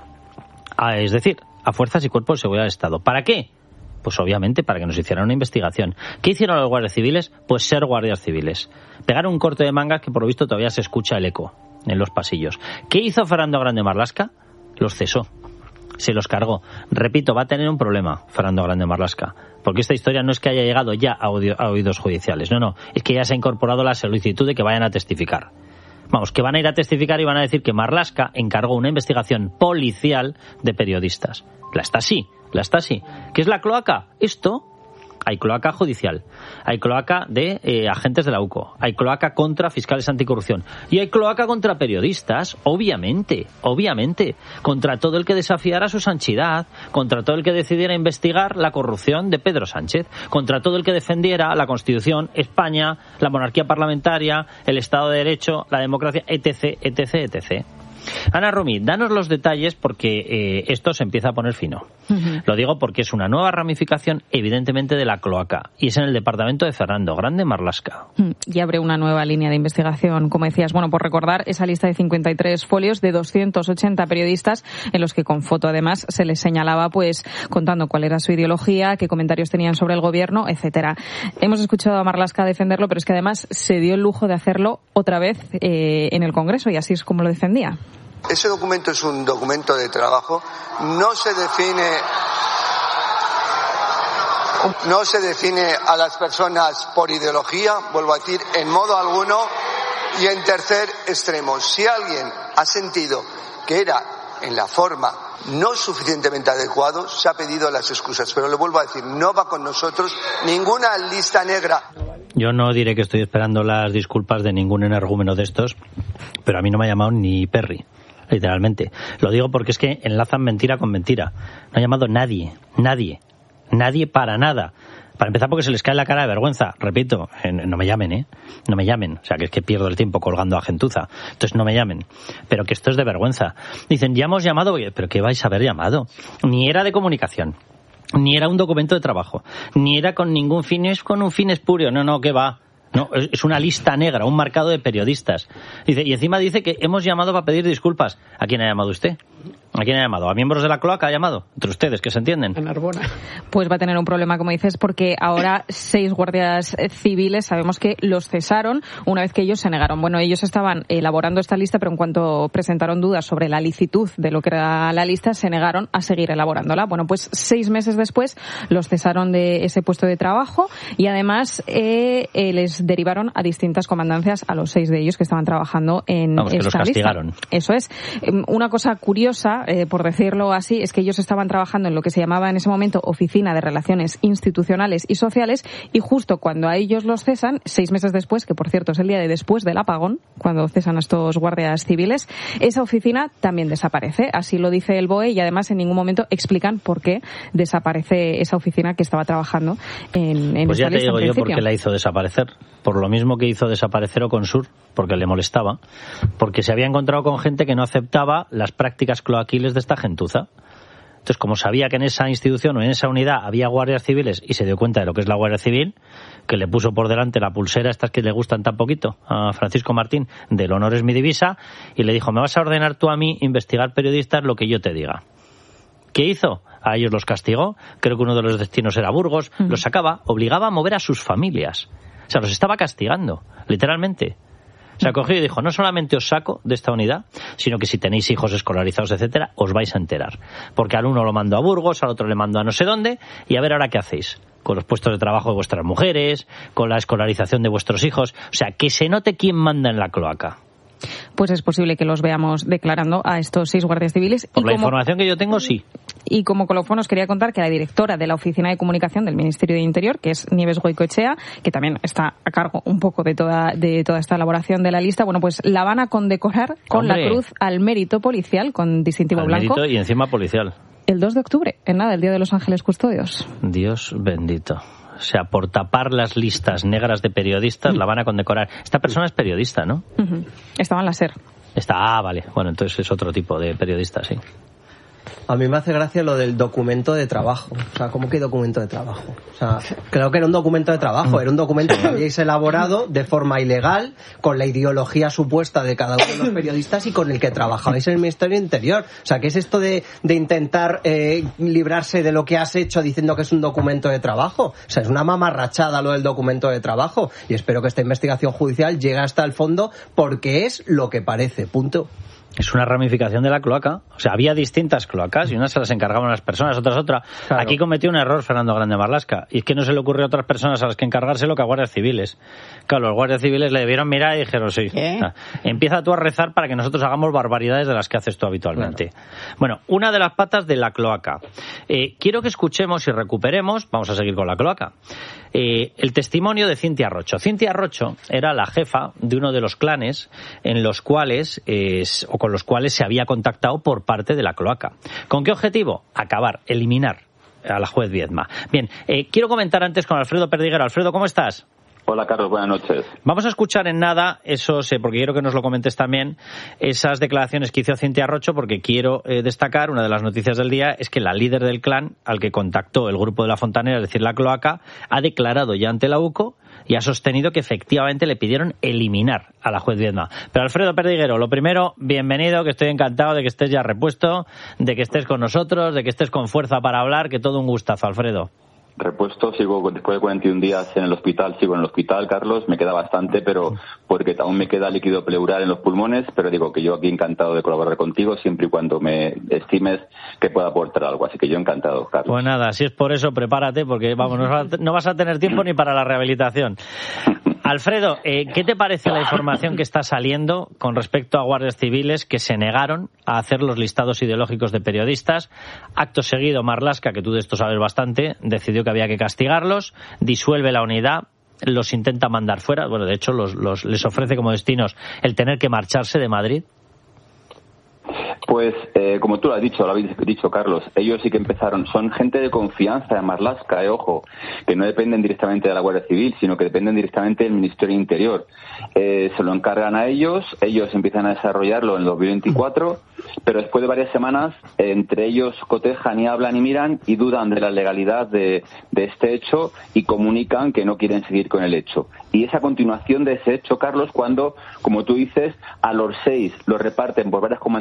A, es decir, a fuerzas y cuerpos de seguridad del Estado. ¿Para qué? Pues obviamente para que nos hicieran una investigación. ¿Qué hicieron los guardias civiles? Pues ser guardias civiles. Pegar un corte de mangas que por lo visto todavía se escucha el eco en los pasillos. ¿Qué hizo Fernando Grande Marlaska? Los cesó. Se los cargó. Repito, va a tener un problema Fernando Grande Marlaska. Porque esta historia no es que haya llegado ya a, oído, a oídos judiciales. No, no. Es que ya se ha incorporado la solicitud de que vayan a testificar. Vamos, que van a ir a testificar y van a decir que Marlaska encargó una investigación policial de periodistas. La está así. La está así. ¿Qué es la cloaca? Esto. Hay cloaca judicial, hay cloaca de eh, agentes de la U C O, hay cloaca contra fiscales anticorrupción y hay cloaca contra periodistas, obviamente, obviamente, contra todo el que desafiara su sanchidad, contra todo el que decidiera investigar la corrupción de Pedro Sánchez, contra todo el que defendiera la Constitución, España, la monarquía parlamentaria, el Estado de Derecho, la democracia, etc, etc, etcétera. Ana Romy, danos los detalles porque eh, esto se empieza a poner fino. Uh-huh. Lo digo porque es una nueva ramificación, evidentemente, de la cloaca. Y es en el departamento de Fernando Grande Marlaska. Y abre una nueva línea de investigación, como decías. Bueno, por recordar esa lista de cincuenta y tres folios de doscientos ochenta periodistas, en los que con foto, además, se les señalaba, pues, contando cuál era su ideología, qué comentarios tenían sobre el gobierno, etcétera. Hemos escuchado a Marlaska defenderlo, pero es que además se dio el lujo de hacerlo otra vez eh, en el Congreso, y así es como lo defendía. Ese documento es un documento de trabajo, no se define, no se define a las personas por ideología, vuelvo a decir, en modo alguno, y en tercer extremo, si alguien ha sentido que era en la forma no suficientemente adecuado, se ha pedido las excusas, pero le vuelvo a decir, no va con nosotros ninguna lista negra. Yo no diré que estoy esperando las disculpas de ningún energúmeno de estos, pero a mí no me ha llamado ni Perry. Literalmente. Lo digo porque es que enlazan mentira con mentira. No ha llamado nadie, nadie, nadie para nada. Para empezar porque se les cae la cara de vergüenza. Repito, eh, no me llamen, ¿eh? No me llamen. O sea, que es que pierdo el tiempo colgando a gentuza. Entonces no me llamen. Pero que esto es de vergüenza. Dicen, ya hemos llamado. ¿Pero qué vais a haber llamado? Ni era de comunicación, ni era un documento de trabajo, ni era con ningún fin, es con un fin espurio. No, no, ¿qué va? No, es una lista negra, un marcado de periodistas. Dice, y encima dice que hemos llamado para pedir disculpas. ¿A quién ha llamado usted? ¿A quién ha llamado? ¿A miembros de la cloaca ha llamado? Entre ustedes, que se entienden. A Narbona. Pues va a tener un problema, como dices, porque ahora seis guardias civiles sabemos que los cesaron una vez que ellos se negaron. Bueno, ellos estaban elaborando esta lista, pero en cuanto presentaron dudas sobre la licitud de lo que era la lista, se negaron a seguir elaborándola. Bueno, pues seis meses después los cesaron de ese puesto de trabajo y además eh, eh, les derivaron a distintas comandancias a los seis de ellos que estaban trabajando en Vamos, que esta los castigaron. lista. Eso es. Una cosa curiosa, Eh, por decirlo así, es que ellos estaban trabajando en lo que se llamaba en ese momento Oficina de Relaciones Institucionales y Sociales y justo cuando a ellos los cesan, seis meses después, que por cierto es el día de después del apagón, cuando cesan a estos guardias civiles, esa oficina también desaparece. Así lo dice el B O E y además en ningún momento explican por qué desaparece esa oficina que estaba trabajando en, en pues esta ya te lista, digo en yo principio. por qué la hizo desaparecer. Por lo mismo que hizo desaparecer Oconsur, porque le molestaba, porque se había encontrado con gente que no aceptaba las prácticas cloaquiles de esta gentuza. Entonces, como sabía que en esa institución o en esa unidad había guardias civiles y se dio cuenta de lo que es la Guardia Civil, que le puso por delante la pulsera, estas que le gustan tan poquito, a Francisco Martín, del honor es mi divisa, y le dijo, me vas a ordenar tú a mí investigar periodistas lo que yo te diga. ¿Qué hizo? A ellos los castigó, creo que uno de los destinos era Burgos, uh-huh. los sacaba, obligaba a mover a sus familias. O sea, los estaba castigando, literalmente. O sea, cogió y dijo, no solamente os saco de esta unidad, sino que si tenéis hijos escolarizados, etcétera, os vais a enterar. Porque al uno lo mando a Burgos, al otro le mando a no sé dónde, y a ver ahora qué hacéis con los puestos de trabajo de vuestras mujeres, con la escolarización de vuestros hijos. O sea, que se note quién manda en la cloaca. Pues es posible que los veamos declarando a estos seis guardias civiles. Por y la como, información que yo tengo, sí. Y como colofón os quería contar que la directora de la Oficina de Comunicación del Ministerio de Interior, que es Nieves Goicoechea, que también está a cargo un poco de toda de toda esta elaboración de la lista, bueno, pues la van a condecorar con Hombre. la Cruz al Mérito Policial, con distintivo al blanco. Mérito y encima policial. El dos de octubre, en nada, el Día de los Ángeles Custodios. Dios bendito. O sea, por tapar las listas negras de periodistas, la van a condecorar. Esta persona es periodista, ¿no? Uh-huh. Estaba en la SER. Está, ah, vale. Bueno, entonces es otro tipo de periodista, sí. A mí me hace gracia lo del documento de trabajo. O sea, ¿cómo que documento de trabajo? O sea, creo que era un documento de trabajo. Era un documento que habíais elaborado de forma ilegal, con la ideología supuesta de cada uno de los periodistas y con el que trabajabais en el Ministerio del Interior. O sea, ¿qué es esto de, de intentar eh, librarse de lo que has hecho diciendo que es un documento de trabajo? O sea, es una mamarrachada lo del documento de trabajo. Y espero que esta investigación judicial llegue hasta el fondo porque es lo que parece. Punto. Es una ramificación de la cloaca. O sea, había distintas cloacas y unas se las encargaban las personas, otras otra. Claro. Aquí cometió un error Fernando Grande Marlaska. Y es que no se le ocurrió a otras personas a las que encargárselo que a guardias civiles. Claro, los guardias civiles le debieron mirar y dijeron, sí, ah, empieza tú a rezar para que nosotros hagamos barbaridades de las que haces tú habitualmente. Claro. Bueno, una de las patas de la cloaca. Eh, quiero que escuchemos y recuperemos, vamos a seguir con la cloaca, eh, el testimonio de Cintia Rocho. Cintia Rocho era la jefa de uno de los clanes en los cuales, eh, o con los cuales se había contactado por parte de la cloaca. ¿Con qué objetivo? Acabar, eliminar a la juez Viedma. Bien, eh, quiero comentar antes con Alfredo Perdiguero. Alfredo, ¿cómo estás? Hola, Carlos, buenas noches. Vamos a escuchar en nada esos, eh, porque quiero que nos lo comentes también, esas declaraciones que hizo Cintia Rocho, porque quiero eh, destacar, una de las noticias del día es que la líder del clan al que contactó el grupo de la Fontanera, es decir, la cloaca, ha declarado ya ante la U C O y ha sostenido que efectivamente le pidieron eliminar a la juez Viedma. Pero Alfredo Perdiguero, lo primero, bienvenido, que estoy encantado de que estés ya repuesto, de que estés con nosotros, de que estés con fuerza para hablar, que todo un gustazo, Alfredo. Repuesto, sigo después de cuarenta y un días en el hospital, sigo en el hospital, Carlos, me queda bastante, pero porque aún me queda líquido pleural en los pulmones, pero digo que yo aquí encantado de colaborar contigo siempre y cuando me estimes que pueda aportar algo, así que yo encantado, Carlos. Pues nada, si es por eso, prepárate, porque vamos, no vas a tener tiempo ni para la rehabilitación. Alfredo, eh, ¿qué te parece la información que está saliendo con respecto a guardias civiles que se negaron a hacer los listados ideológicos de periodistas? Acto seguido, Marlaska, que tú de esto sabes bastante, decidió que había que castigarlos, disuelve la unidad, los intenta mandar fuera, bueno, de hecho los, los, les ofrece como destinos el tener que marcharse de Madrid. Pues, eh, como tú lo has dicho, lo habéis dicho, Carlos, ellos sí que empezaron, son gente de confianza de Marlaska, eh, ojo, que no dependen directamente de la Guardia Civil, sino que dependen directamente del Ministerio de Interior. Eh, se lo encargan a ellos, ellos empiezan a desarrollarlo en dos mil veinticuatro, pero después de varias semanas, eh, entre ellos cotejan y hablan y miran y dudan de la legalidad de, de este hecho y comunican que no quieren seguir con el hecho. Y es a continuación de ese hecho, Carlos, cuando, como tú dices, a los seis los reparten por varias comandancias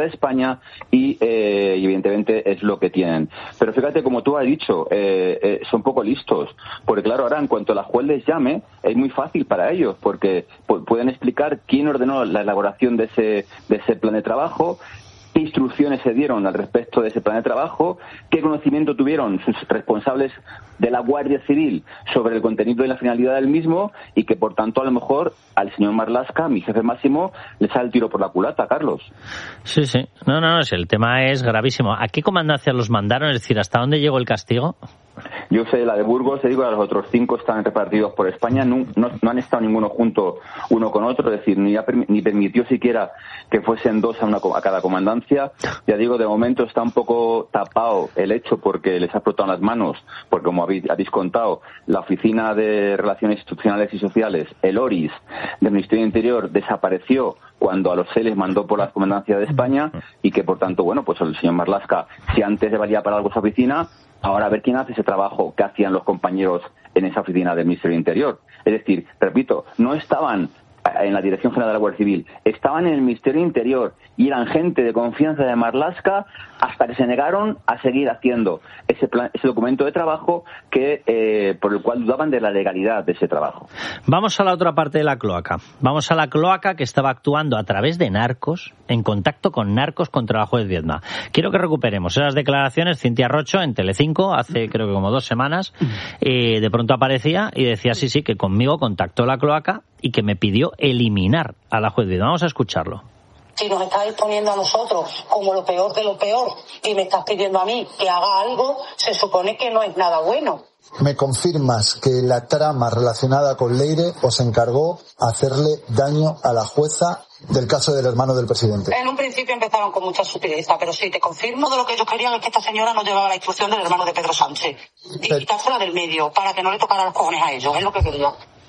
de España y, eh, y evidentemente es lo que tienen. Pero fíjate, como tú has dicho, eh, eh, son poco listos, porque claro, ahora en cuanto la juez les llame, es muy fácil para ellos, porque pu- pueden explicar quién ordenó la elaboración de ese, de ese plan de trabajo, qué instrucciones se dieron al respecto de ese plan de trabajo, qué conocimiento tuvieron sus responsables de la Guardia Civil sobre el contenido y la finalidad del mismo, y que por tanto a lo mejor al señor Marlaska, mi jefe máximo, le sale el tiro por la culata, Carlos. Sí, sí. No, no, no, el tema es gravísimo. ¿A qué comandancia los mandaron? Es decir, ¿hasta dónde llegó el castigo? Yo sé la de Burgos, te digo, los otros cinco están repartidos por España, no, no, no han estado ninguno junto uno con otro, es decir, ni, ha, ni permitió siquiera que fuesen dos a, una, a cada comandancia. Ya digo, de momento está un poco tapado el hecho porque les ha explotado las manos, porque como habéis, habéis contado, la Oficina de Relaciones Institucionales y Sociales, el O R I S, del Ministerio del Interior, desapareció cuando a los C les mandó por la comandancia de España, y que por tanto, bueno, pues el señor Marlaska, si antes le valía para algo esa oficina, ahora a ver quién hace ese trabajo que hacían los compañeros en esa oficina del Ministerio del Interior. Es decir, repito, no estaban en la Dirección General de la Guardia Civil, estaban en el Ministerio del Interior y eran gente de confianza de Marlaska, hasta que se negaron a seguir haciendo ese plan, ese documento de trabajo que eh, por el cual dudaban de la legalidad de ese trabajo. Vamos a la otra parte de la cloaca. Vamos a la cloaca que estaba actuando a través de narcos, en contacto con narcos contra la juez Viedma. Quiero que recuperemos esas declaraciones. Cintia Rocho en Telecinco, hace creo que como dos semanas, eh, de pronto aparecía y decía sí, sí, que conmigo contactó la cloaca y que me pidió eliminar a la juez Viedma. Vamos a escucharlo. Si nos estás exponiendo a nosotros como lo peor de lo peor y me estás pidiendo a mí que haga algo, se supone que no es nada bueno. ¿Me confirmas que la trama relacionada con Leire os encargó hacerle daño a la jueza del caso del hermano del presidente? En un principio empezaron con mucha sutileza, pero sí, te confirmo de lo que ellos querían es que esta señora no llevaba la instrucción del hermano de Pedro Sánchez y pero... quitársela del medio para que no le tocara los cojones a ellos, es lo que quería.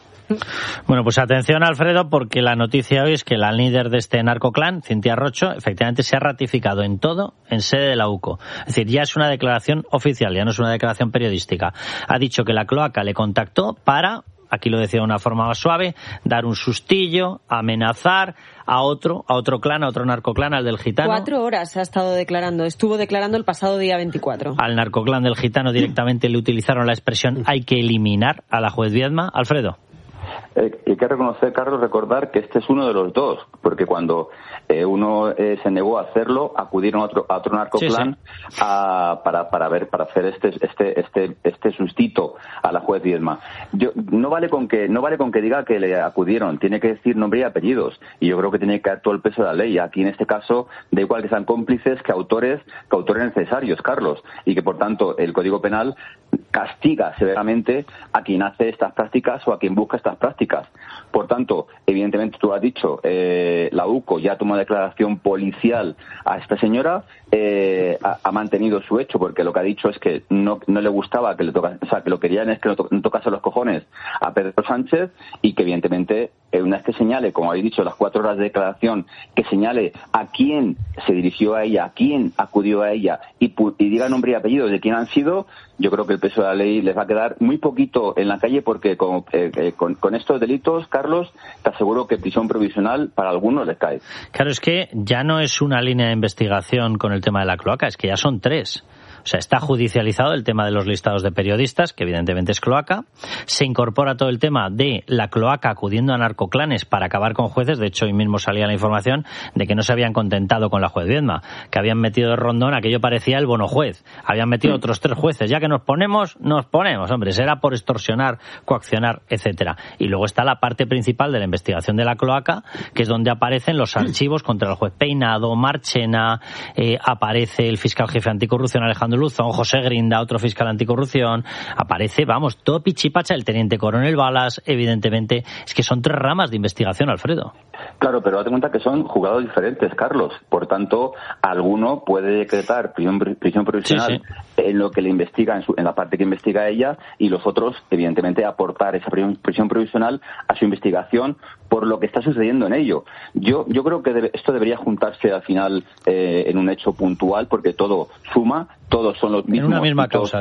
Bueno, pues atención, Alfredo, porque la noticia hoy es que la líder de este narcoclán, Cintia Rocho, efectivamente se ha ratificado en todo en sede de la U C O. Es decir, ya es una declaración oficial, ya no es una declaración periodística. Ha dicho que la cloaca le contactó para, aquí lo decía de una forma más suave, dar un sustillo, amenazar a otro, a otro clan, a otro narcoclán, al del gitano. Cuatro horas ha estado declarando, estuvo declarando el pasado día veinticuatro. Al narcoclán del gitano directamente le utilizaron la expresión hay que eliminar a la juez Viedma. Alfredo. Eh, hay que reconocer, Carlos, recordar que este es uno de los dos, porque cuando eh, uno eh, se negó a hacerlo, acudieron a otro, a otro narcoplan sí, sí. A, para, para ver, para hacer este, este, este, este sustito a la juez Viedma. Yo, no vale con que, no vale con que diga que le acudieron, tiene que decir nombre y apellidos, y yo creo que tiene que dar todo el peso de la ley. Aquí en este caso, da igual que sean cómplices que autores, que autores necesarios, Carlos, y que por tanto el Código Penal castiga severamente a quien hace estas prácticas o a quien busca estas prácticas. Por tanto, evidentemente tú lo has dicho, eh, la U C O ya tomó declaración policial a esta señora, eh, ha, ha mantenido su hecho, porque lo que ha dicho es que no, no le gustaba que le tocase, o sea, que lo querían es que no, to, no tocase los cojones a Pedro Sánchez, y que evidentemente eh, una vez que señale, como habéis dicho, las cuatro horas de declaración, que señale a quién se dirigió a ella, a quién acudió a ella y, y diga nombre y apellido de quién han sido, yo creo que el peso de la ley les va a quedar muy poquito en la calle, porque con, eh, eh, con, con estos delitos, Carlos, te aseguro que prisión provisional para algunos les cae. Claro, es que ya no es una línea de investigación con el tema de la cloaca, es que ya son tres. O sea, está judicializado el tema de los listados de periodistas, que evidentemente es cloaca. Se incorpora todo el tema de la cloaca acudiendo a narcoclanes para acabar con jueces. De hecho, hoy mismo salía la información de que no se habían contentado con la juez Viedma, que habían metido de rondón, aquello parecía el bono juez. Habían metido otros tres jueces. Ya que nos ponemos, nos ponemos. Hombre, será por extorsionar, coaccionar, etcétera. Y luego está la parte principal de la investigación de la cloaca, que es donde aparecen los archivos contra el juez Peinado, Marchena, eh, aparece el fiscal jefe anticorrupción Alejandro Luzón, José Grinda, otro fiscal anticorrupción, aparece, vamos, todo pichipacha, el teniente coronel Balas, evidentemente, es que son tres ramas de investigación, Alfredo. Claro, pero date cuenta que son juzgados diferentes, Carlos, por tanto, alguno puede decretar prisión, prisión provisional sí, sí. en lo que le investiga, en, su, en la parte que investiga ella, y los otros, evidentemente, aportar esa prisión, prisión provisional a su investigación por lo que está sucediendo en ello. Yo, yo creo que debe, esto debería juntarse al final eh, en un hecho puntual, porque todo suma, todos son los mismos. En una misma todos, causa, sí.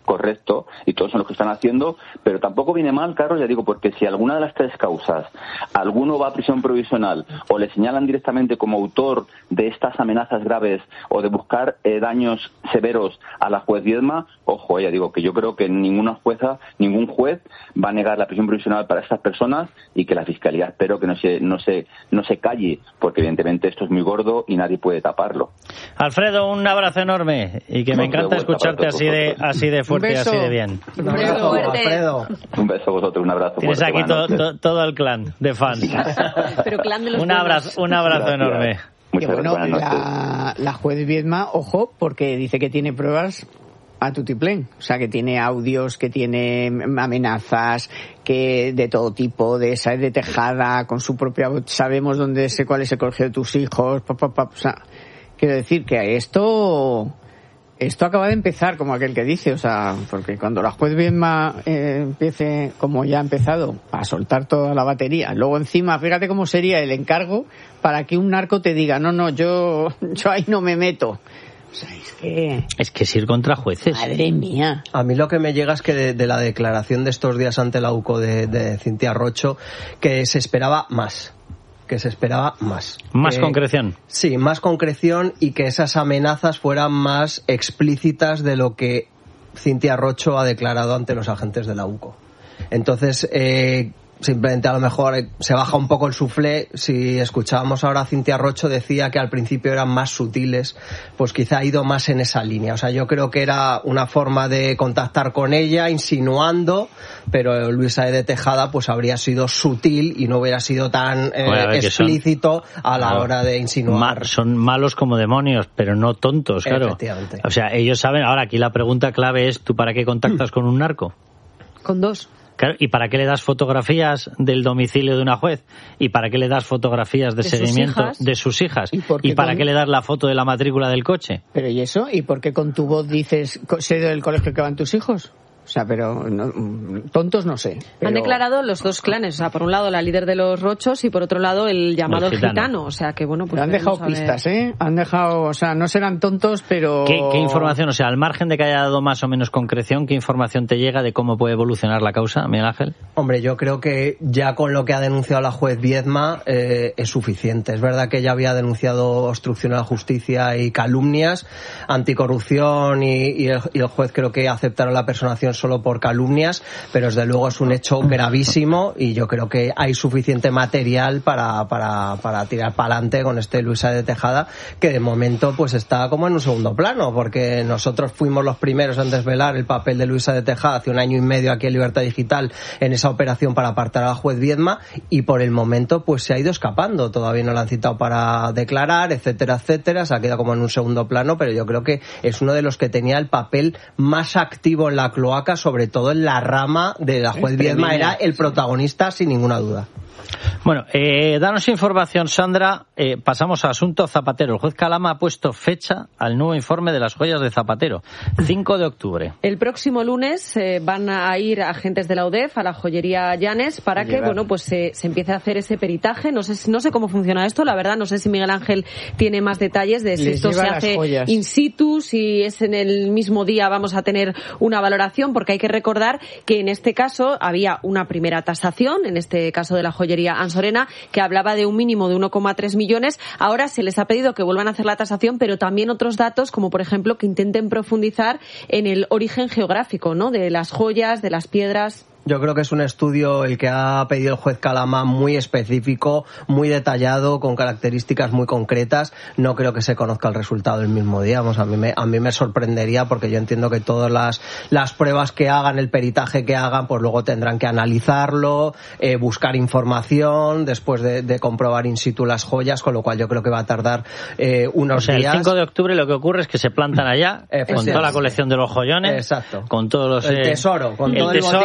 correcto y todos son los que están haciendo, pero tampoco viene mal, Carlos, ya digo, porque si alguna de las tres causas, alguno va a prisión provisional o le señalan directamente como autor de estas amenazas graves o de buscar eh, daños severos a la juez Viedma, ojo, ya digo que yo creo que ninguna jueza, ningún juez va a negar la prisión provisional para estas personas y que la Fiscalía espero que no se, no se, no se calle, porque evidentemente esto es muy gordo y nadie puede taparlo. Alfredo, un abrazo enorme y que me encanta escucharte así de, así de fuerte y así de bien. Un beso, Alfredo. Un beso a vosotros, un abrazo. Tienes fuerte, aquí to, to, todo el clan de fans. Pero clan de los un abrazo, un abrazo Gracias. enorme. Que bueno, la, la juez Viedma, ojo, porque dice que tiene pruebas a tutiplén, o sea, que tiene audios, que tiene amenazas, que de todo tipo, de esa de Tejada, con su propia voz, sabemos dónde sé cuál es el colegio de tus hijos, pa, pa, pa, o sea, quiero decir que esto esto acaba de empezar, como aquel que dice, o sea, porque cuando la juez Viedma eh, empiece, como ya ha empezado, a soltar toda la batería, luego encima, fíjate cómo sería el encargo para que un narco te diga, no, no, yo, yo ahí no me meto. O sea, es que... Es que es ir contra jueces. Madre mía. A mí lo que me llega es que de, de la declaración de estos días ante la U C O de, de Cintia Rocho, que se esperaba más. que se esperaba más. Más que, concreción. Sí, más concreción y que esas amenazas fueran más explícitas de lo que Cintia Rocho ha declarado ante los agentes de la U C O. Entonces, eh, simplemente a lo mejor se baja un poco el suflé. Si escuchábamos ahora a Cintia Rocho, decía que al principio eran más sutiles, pues quizá ha ido más en esa línea. O sea, yo creo que era una forma de contactar con ella, insinuando, pero Luisa de Tejada pues habría sido sutil y no hubiera sido tan eh, bueno, a ver, explícito son, a la no, hora de insinuar. Ma, son malos como demonios, pero no tontos, claro. Efectivamente. O sea, ellos saben. Ahora, aquí la pregunta clave es, ¿tú para qué contactas con un narco? Con dos. Claro, ¿y para qué le das fotografías del domicilio de una juez? ¿Y para qué le das fotografías de, de seguimiento sus de sus hijas? ¿Y, ¿Y para con... qué le das la foto de la matrícula del coche? Pero ¿y eso? ¿Y por qué con tu voz dices, sé del colegio que van tus hijos? O sea, pero no, tontos no sé. Pero... Han declarado los dos clanes, o sea, por un lado la líder de los Rochos y por otro lado el llamado el gitano. gitano. O sea, que bueno, pues... Han dejado saber... pistas, ¿eh? Han dejado, o sea, no serán tontos, pero... ¿Qué, ¿Qué información, o sea, al margen de que haya dado más o menos concreción, qué información te llega de cómo puede evolucionar la causa, Miguel Ángel? Hombre, yo creo que ya con lo que ha denunciado la juez Viedma eh, es suficiente. Es verdad que ella había denunciado obstrucción a la justicia y calumnias, anticorrupción y, y, el, y el juez creo que aceptaron la personación solo por calumnias, pero desde luego es un hecho gravísimo y yo creo que hay suficiente material para, para, para tirar para adelante con este Luisa de Tejada, que de momento pues está como en un segundo plano, porque nosotros fuimos los primeros en desvelar el papel de Luisa de Tejada hace un año y medio aquí en Libertad Digital en esa operación para apartar a la juez Viedma y por el momento pues se ha ido escapando, todavía no la han citado para declarar, etcétera, etcétera, se ha quedado como en un segundo plano, pero yo creo que es uno de los que tenía el papel más activo en la cloaca, sobre todo en la rama de la juez Viedma, era el protagonista sin ninguna duda. Bueno, eh, danos información, Sandra. Eh, pasamos a asunto Zapatero. El juez Calama ha puesto fecha al nuevo informe de las joyas de Zapatero, cinco de octubre. El próximo lunes eh, van a ir agentes de la U D E F a la joyería Llanes para que, bueno, pues se, se empiece a hacer ese peritaje. No sé, no sé cómo funciona esto, la verdad. No sé si Miguel Ángel tiene más detalles de si Les esto se hace joyas. in situ, si es en el mismo día vamos a tener una valoración, porque hay que recordar que en este caso había una primera tasación, en este caso de la joyería Ansorena, que hablaba de un mínimo de uno coma tres millones. Ahora se les ha pedido que vuelvan a hacer la tasación, pero también otros datos, como por ejemplo que intenten profundizar en el origen geográfico, ¿no?, de las joyas, de las piedras. Yo creo que es un estudio el que ha pedido el juez Calama muy específico, muy detallado, con características muy concretas. No creo que se conozca el resultado el mismo día. Vamos, a mí me, a mí me sorprendería, porque yo entiendo que todas las, las pruebas que hagan, el peritaje que hagan, pues luego tendrán que analizarlo, eh, buscar información, después de, de comprobar in situ las joyas, con lo cual yo creo que va a tardar eh, unos o sea, días. El cinco de octubre lo que ocurre es que se plantan allá con toda la colección de los joyones. Exacto. Con todos los... El tesoro. Con el todo el tesoro, botín. el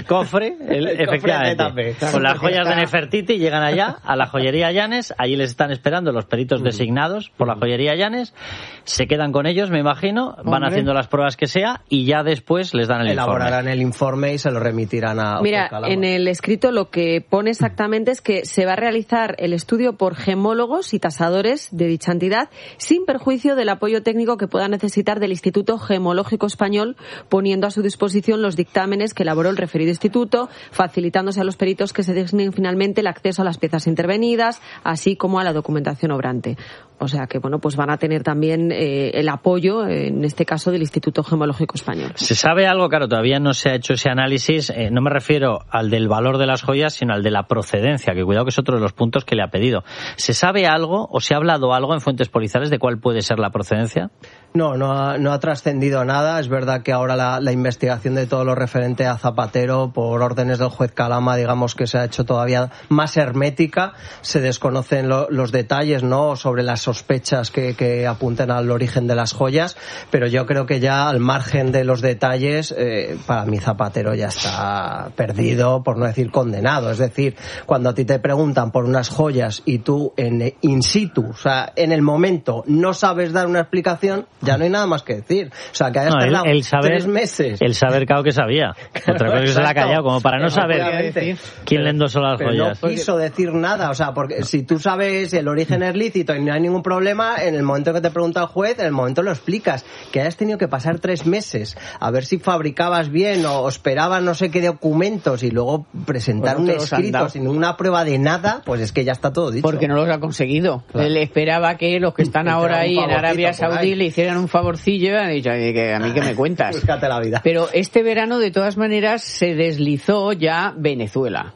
el cofre, el, el efectivamente, cofre con las joyas de Nefertiti, llegan allá a la joyería Llanes, allí les están esperando los peritos mm. designados por la joyería Llanes, se quedan con ellos, me imagino, van Hombre. haciendo las pruebas que sea y ya después les dan el Elaborarán informe. el informe y se lo remitirán a... Mira, en el escrito lo que pone exactamente es que se va a realizar el estudio por gemólogos y tasadores de dicha entidad sin perjuicio del apoyo técnico que pueda necesitar del Instituto Gemológico Español, poniendo a su disposición los dictámenes que elaboró el referido instituto, facilitándose a los peritos que se designen finalmente el acceso a las piezas intervenidas, así como a la documentación obrante. O sea que, bueno, pues van a tener también eh, el apoyo, en este caso, del Instituto Gemológico Español. ¿Se sabe algo? Claro, todavía no se ha hecho ese análisis. Eh, no me refiero al del valor de las joyas, sino al de la procedencia, que cuidado que es otro de los puntos que le ha pedido. ¿Se sabe algo o se ha hablado algo en fuentes policiales de cuál puede ser la procedencia? No, no ha, no ha trascendido nada. Es verdad que ahora la, la investigación de todo lo referente a Zapatero, por órdenes del juez Calama, digamos que se ha hecho todavía más hermética. Se desconocen lo, los detalles, ¿no?, sobre las sospechas que, que apunten al origen de las joyas, pero yo creo que ya al margen de los detalles, eh, para mí Zapatero ya está perdido, por no decir condenado. Es decir, cuando a ti te preguntan por unas joyas y tú en in situ, o sea, en el momento, no sabes dar una explicación, ya no hay nada más que decir. O sea, que hayas no, tardado el, el saber, tres meses. El saber, claro, que sabía. Otra cosa es que se la ha callado, como para no saber quién le endosó las pero joyas. No quiso decir nada, o sea, porque si tú sabes el origen es lícito y no hay ningún problema, en el momento que te pregunta el juez, en el momento lo explicas. Que hayas tenido que pasar tres meses a ver si fabricabas bien o esperabas no sé qué documentos y luego presentar bueno, un escrito sin una prueba de nada, pues es que ya está todo dicho. Porque no los ha conseguido. Claro. Él esperaba que los que están ahora ahí en Arabia Saudí le hicieran un favorcillo y han dicho, que a mí que me cuentas. Búscate la vida. Pero este verano, de todas maneras, se deslizó ya Venezuela.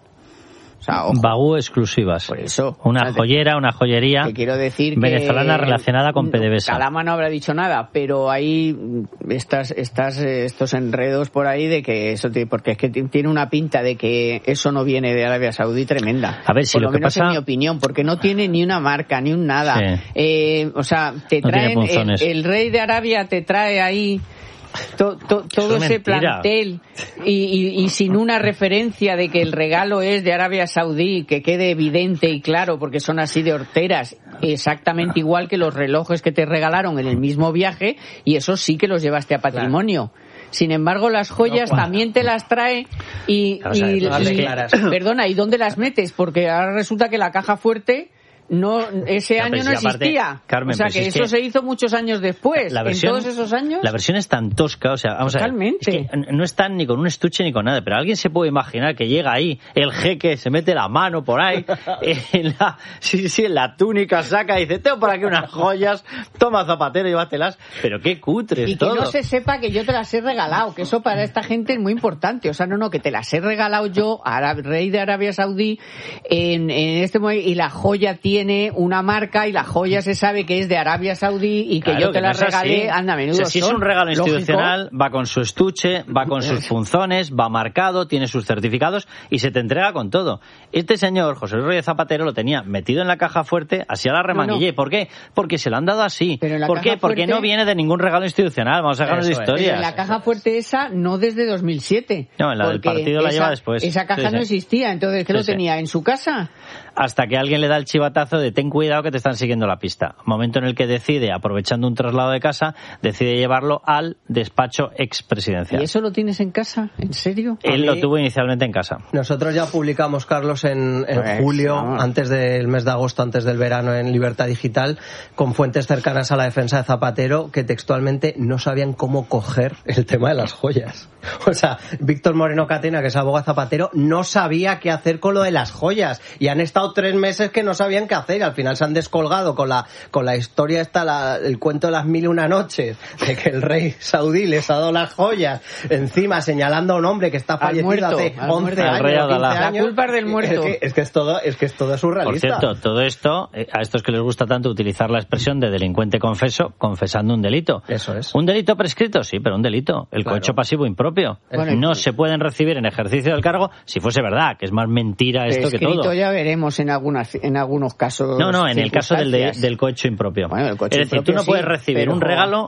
O sea, Bagú exclusivas. Por eso. Una o sea, joyera, una joyería te quiero decir venezolana que relacionada con PDVSA. Calama no habrá dicho nada, pero hay estas, estas, estos enredos por ahí de que eso, porque es que tiene una pinta de que eso no viene de Arabia Saudí tremenda. A ver si por lo, lo que menos pasa... en mi opinión, porque no tiene ni una marca, ni un nada. Sí. Eh, o sea, te no traen, el, el rey de Arabia te trae ahí To, to, todo ese mentira. plantel y, y, y sin una referencia de que el regalo es de Arabia Saudí, que quede evidente y claro, porque son así de horteras, exactamente igual que los relojes que te regalaron en el mismo viaje, y esos sí que los llevaste a patrimonio. Claro. Sin embargo, las joyas no, también te las trae y, o sea, y, y perdona, ¿y dónde las metes? Porque ahora resulta que la caja fuerte no, ese no, año no existía. Aparte, Carmen, o sea, que es eso que se hizo muchos años después. La versión, en todos esos años. La versión es tan tosca, o sea, vamos Totalmente. a ver. Es que no están ni con un estuche ni con nada, pero alguien se puede imaginar que llega ahí el jeque, se mete la mano por ahí, en la, sí, sí, en la túnica saca y dice, tengo por aquí unas joyas, toma Zapatero, llévatelas. Pero qué cutres y todo. Y que no se sepa que yo te las he regalado, que eso para esta gente es muy importante. O sea, no, no, que te las he regalado yo al rey de Arabia Saudí en, en este momento, y la joya tiene tiene una marca y la joya se sabe que es de Arabia Saudí y que claro, yo te que la no regalé, anda, a menudo. O sea, si es un regalo institucional, lógico, va con su estuche, va con sus punzones, va marcado, tiene sus certificados y se te entrega con todo. Este señor, José Luis Rodríguez Zapatero, lo tenía metido en la caja fuerte, así a la remanguillé. No, no. ¿Por qué? Porque se lo han dado así. ¿Por qué? Porque fuerte... no viene de ningún regalo institucional. Vamos a dejarnos de historias. Pero en la caja fuerte esa, no desde dos mil siete. No, en la del partido la esa, lleva después. Esa caja sí, sí. no existía, entonces, ¿qué sí, lo tenía? Sí. ¿En su casa? Hasta que alguien le da el chivatazo de ten cuidado que te están siguiendo la pista. Momento en el que decide, aprovechando un traslado de casa, decide llevarlo al despacho expresidencial. ¿Y eso lo tienes en casa? ¿En serio? Él mí, lo tuvo inicialmente en casa. Nosotros ya publicamos, Carlos, en, en pues, julio, no. antes del mes de agosto, antes del verano, en Libertad Digital, con fuentes cercanas a la defensa de Zapatero, que textualmente no sabían cómo coger el tema de las joyas. O sea, Víctor Moreno Catena, que es abogado de Zapatero, no sabía qué hacer con lo de las joyas. Y han estado tres meses que no sabían qué hacer. Y al final se han descolgado con la con la historia esta, la, el cuento de las mil y una noches, de que el rey saudí les ha dado las joyas, encima señalando a un hombre que está fallecido muerto, hace once años, quince años. La culpa es del muerto. Es que, es que es todo, es que es todo surrealista. Por cierto, todo esto, a estos que les gusta tanto utilizar la expresión de delincuente confeso, confesando un delito. Eso es. ¿Un delito prescrito? Sí, pero un delito. El claro. cohecho pasivo impropio. Bueno, no se pueden recibir en ejercicio del cargo si fuese verdad, que es más mentira esto que todo. Ya veremos en algunas en algunos casos. No, no, en el caso del, de, del cohecho impropio. Bueno, el cohecho es decir, impropio, tú no puedes sí, recibir pero... un regalo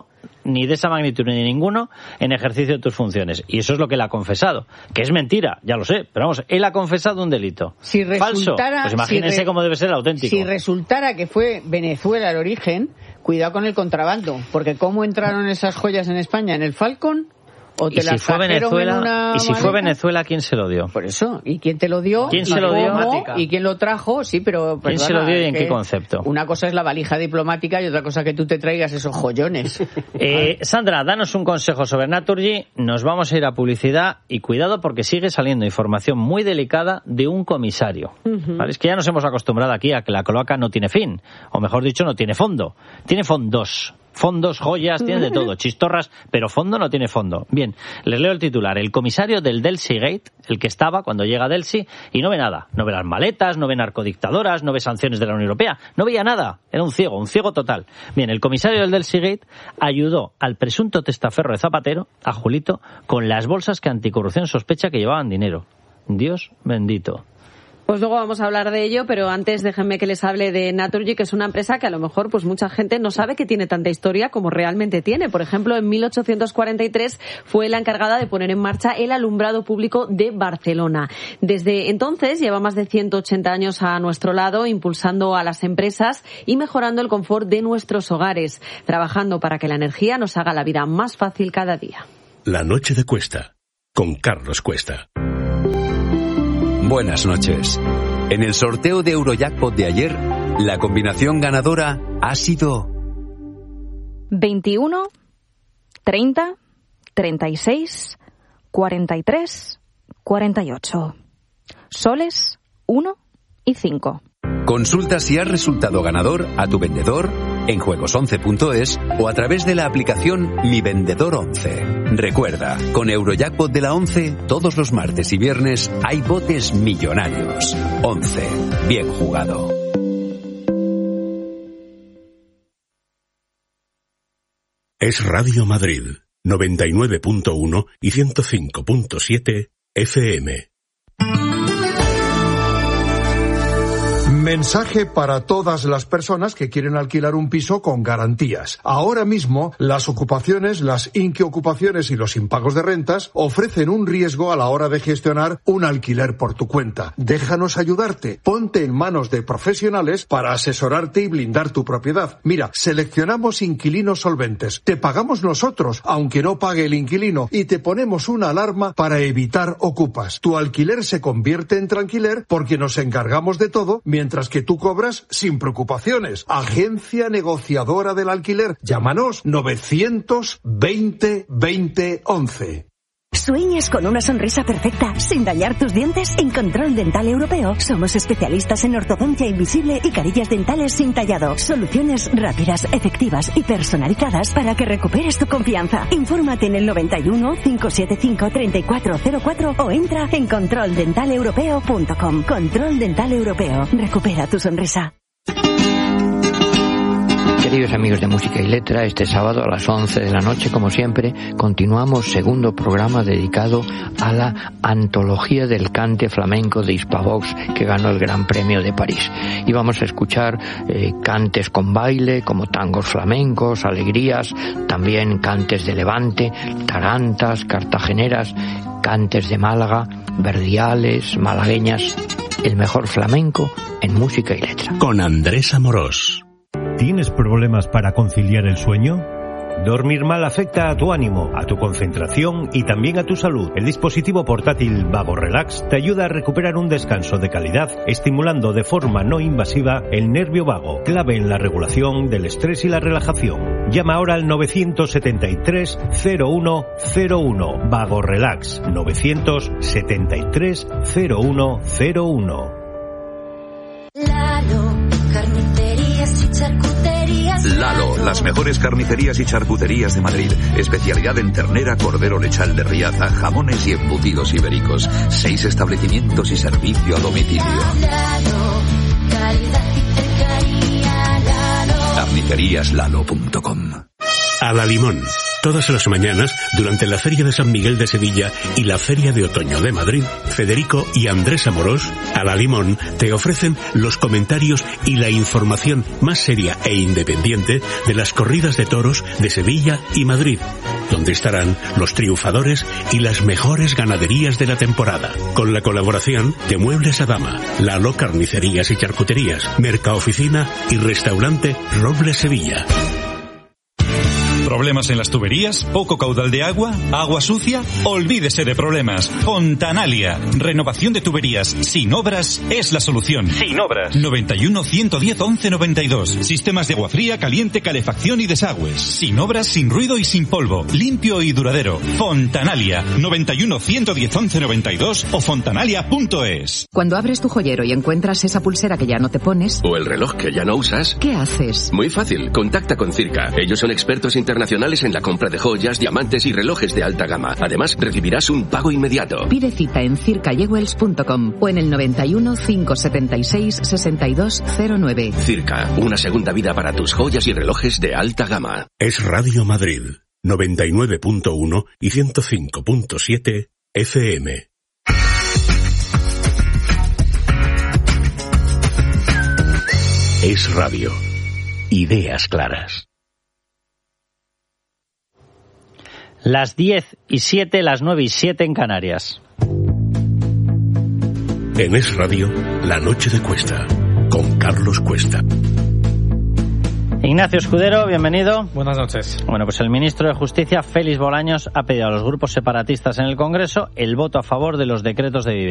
ni de esa magnitud ni de ninguno en ejercicio de tus funciones. Y eso es lo que él ha confesado. Que es mentira, ya lo sé, pero vamos, él ha confesado un delito. Si Falso. Pues imagínense si re, cómo debe ser el auténtico. Si resultara que fue Venezuela el origen, cuidado con el contrabando, porque ¿cómo entraron esas joyas en España? ¿En el Falcon? ¿O te ¿Y si fue Venezuela? ¿Y si maleta? fue Venezuela, quién se lo dio? Por eso. ¿Y quién te lo dio? ¿Quién se lo dio? ¿Y quién lo trajo? Sí, pero... ¿Quién perdona, se lo dio y en que qué concepto? Una cosa es la valija diplomática y otra cosa que tú te traigas esos joyones. eh, Sandra, danos un consejo sobre Naturgy. Nos vamos a ir a publicidad y cuidado porque sigue saliendo información muy delicada de un comisario. Uh-huh. ¿Vale? Es que ya nos hemos acostumbrado aquí a que la cloaca no tiene fin. O mejor dicho, no tiene fondo. Tiene fondos. Fondos, joyas, tiene de todo, chistorras, pero fondo no tiene fondo. Bien, les leo el titular. El comisario del Delsey Gate, el que estaba cuando llega a Delsey, y no ve nada. No ve las maletas, no ve narcodictadoras, no ve sanciones de la Unión Europea. No veía nada. Era un ciego, un ciego total. Bien, el comisario del Delsey Gate ayudó al presunto testaferro de Zapatero, a Julito, con las bolsas que Anticorrupción sospecha que llevaban dinero. Dios bendito. Pues luego vamos a hablar de ello, pero antes déjenme que les hable de Naturgy, que es una empresa que a lo mejor pues mucha gente no sabe que tiene tanta historia como realmente tiene. Por ejemplo, en mil ochocientos cuarenta y tres fue la encargada de poner en marcha el alumbrado público de Barcelona. Desde entonces lleva más de ciento ochenta años a nuestro lado, impulsando a las empresas y mejorando el confort de nuestros hogares, trabajando para que la energía nos haga la vida más fácil cada día. La noche de Cuesta, con Carlos Cuesta. Buenas noches. En el sorteo de Eurojackpot de ayer, la combinación ganadora ha sido veintiuno, treinta, treinta y seis, cuarenta y tres, cuarenta y ocho. Soles uno y cinco. Consulta si has resultado ganador a tu vendedor en juegos once punto es o a través de la aplicación Mi Vendedor once. Recuerda, con Eurojackpot de la once, todos los martes y viernes hay botes millonarios. once. Bien jugado. Es Radio Madrid, noventa y nueve punto uno y ciento cinco punto siete F M. Mensaje para todas las personas que quieren alquilar un piso con garantías. Ahora mismo, las ocupaciones, las inquiocupaciones y los impagos de rentas ofrecen un riesgo a la hora de gestionar un alquiler por tu cuenta. Déjanos ayudarte. Ponte en manos de profesionales para asesorarte y blindar tu propiedad. Mira, seleccionamos inquilinos solventes. Te pagamos nosotros, aunque no pague el inquilino, y te ponemos una alarma para evitar ocupas. Tu alquiler se convierte en tranquiler porque nos encargamos de todo, mientras que tú cobras sin preocupaciones. Agencia negociadora del alquiler. Llámanos novecientos veinte veinte once. ¿Sueñas con una sonrisa perfecta sin dañar tus dientes? En Control Dental Europeo somos especialistas en ortodoncia invisible y carillas dentales sin tallado. Soluciones rápidas, efectivas y personalizadas para que recuperes tu confianza. Infórmate en el noventa y uno, cinco siete cinco, treinta y cuatro cero cuatro o entra en control dental europeo punto com. Control Dental Europeo. Recupera tu sonrisa. Queridos amigos de Música y Letra, este sábado a las once de la noche, como siempre, continuamos segundo programa dedicado a la antología del cante flamenco de Hispavox que ganó el Gran Premio de París. Y vamos a escuchar eh, cantes con baile, como tangos flamencos, alegrías, también cantes de Levante, tarantas, cartageneras, cantes de Málaga, verdiales, malagueñas, el mejor flamenco en Música y Letra. Con Andrés Amorós. ¿Tienes problemas para conciliar el sueño? Dormir mal afecta a tu ánimo, a tu concentración y también a tu salud. El dispositivo portátil Vago Relax te ayuda a recuperar un descanso de calidad, estimulando de forma no invasiva el nervio vago, clave en la regulación del estrés y la relajación. Llama ahora al novecientos setenta y tres, cero uno cero uno. Vago Relax, novecientos setenta y tres, cero uno cero uno. Lalo, carnicerías y charcuterías. Lalo, las mejores carnicerías y charcuterías de Madrid. Especialidad en ternera, cordero, lechal de Riaza, jamones y embutidos ibéricos. Seis establecimientos y servicio a domicilio. Lalo, calidad y cercanía. Lalo. carnicerías lalo punto com. A la Limón, Todas las mañanas, durante la Feria de San Miguel de Sevilla y la Feria de Otoño de Madrid, Federico y Andrés Amorós, a la Limón, te ofrecen los comentarios y la información más seria e independiente de las corridas de toros de Sevilla y Madrid, donde estarán los triunfadores y las mejores ganaderías de la temporada, con la colaboración de Muebles Adama, Lalo Carnicerías y Charcuterías, Mercaoficina y Restaurante Robles Sevilla. ¿Problemas en las tuberías? ¿Poco caudal de agua? ¿Agua sucia? Olvídese de problemas. Fontanalia. Renovación de tuberías sin obras es la solución. Sin obras. noventa y uno, ciento diez, once noventa y dos. Sistemas de agua fría, caliente, calefacción y desagües. Sin obras, sin ruido y sin polvo. Limpio y duradero. Fontanalia. noventa y uno, ciento diez, once noventa y dos o fontanalia punto es. Cuando abres tu joyero y encuentras esa pulsera que ya no te pones, o el reloj que ya no usas, ¿qué haces? Muy fácil. Contacta con Circa. Ellos son expertos internacionales en la compra de joyas, diamantes y relojes de alta gama. Además, recibirás un pago inmediato. Pide cita en circa jewels punto com o en el noventa y uno, cinco setenta y seis, sesenta y dos cero nueve. Circa, una segunda vida para tus joyas y relojes de alta gama. Es Radio Madrid, noventa y nueve punto uno y ciento cinco punto siete F M. Es radio. Ideas claras. Las diez y siete, las nueve y siete en Canarias. En Es Radio, La Noche de Cuesta, con Carlos Cuesta. Ignacio Escudero, bienvenido. Buenas noches. Bueno, pues el ministro de Justicia, Félix Bolaños, ha pedido a los grupos separatistas en el Congreso el voto a favor de los decretos de vivienda.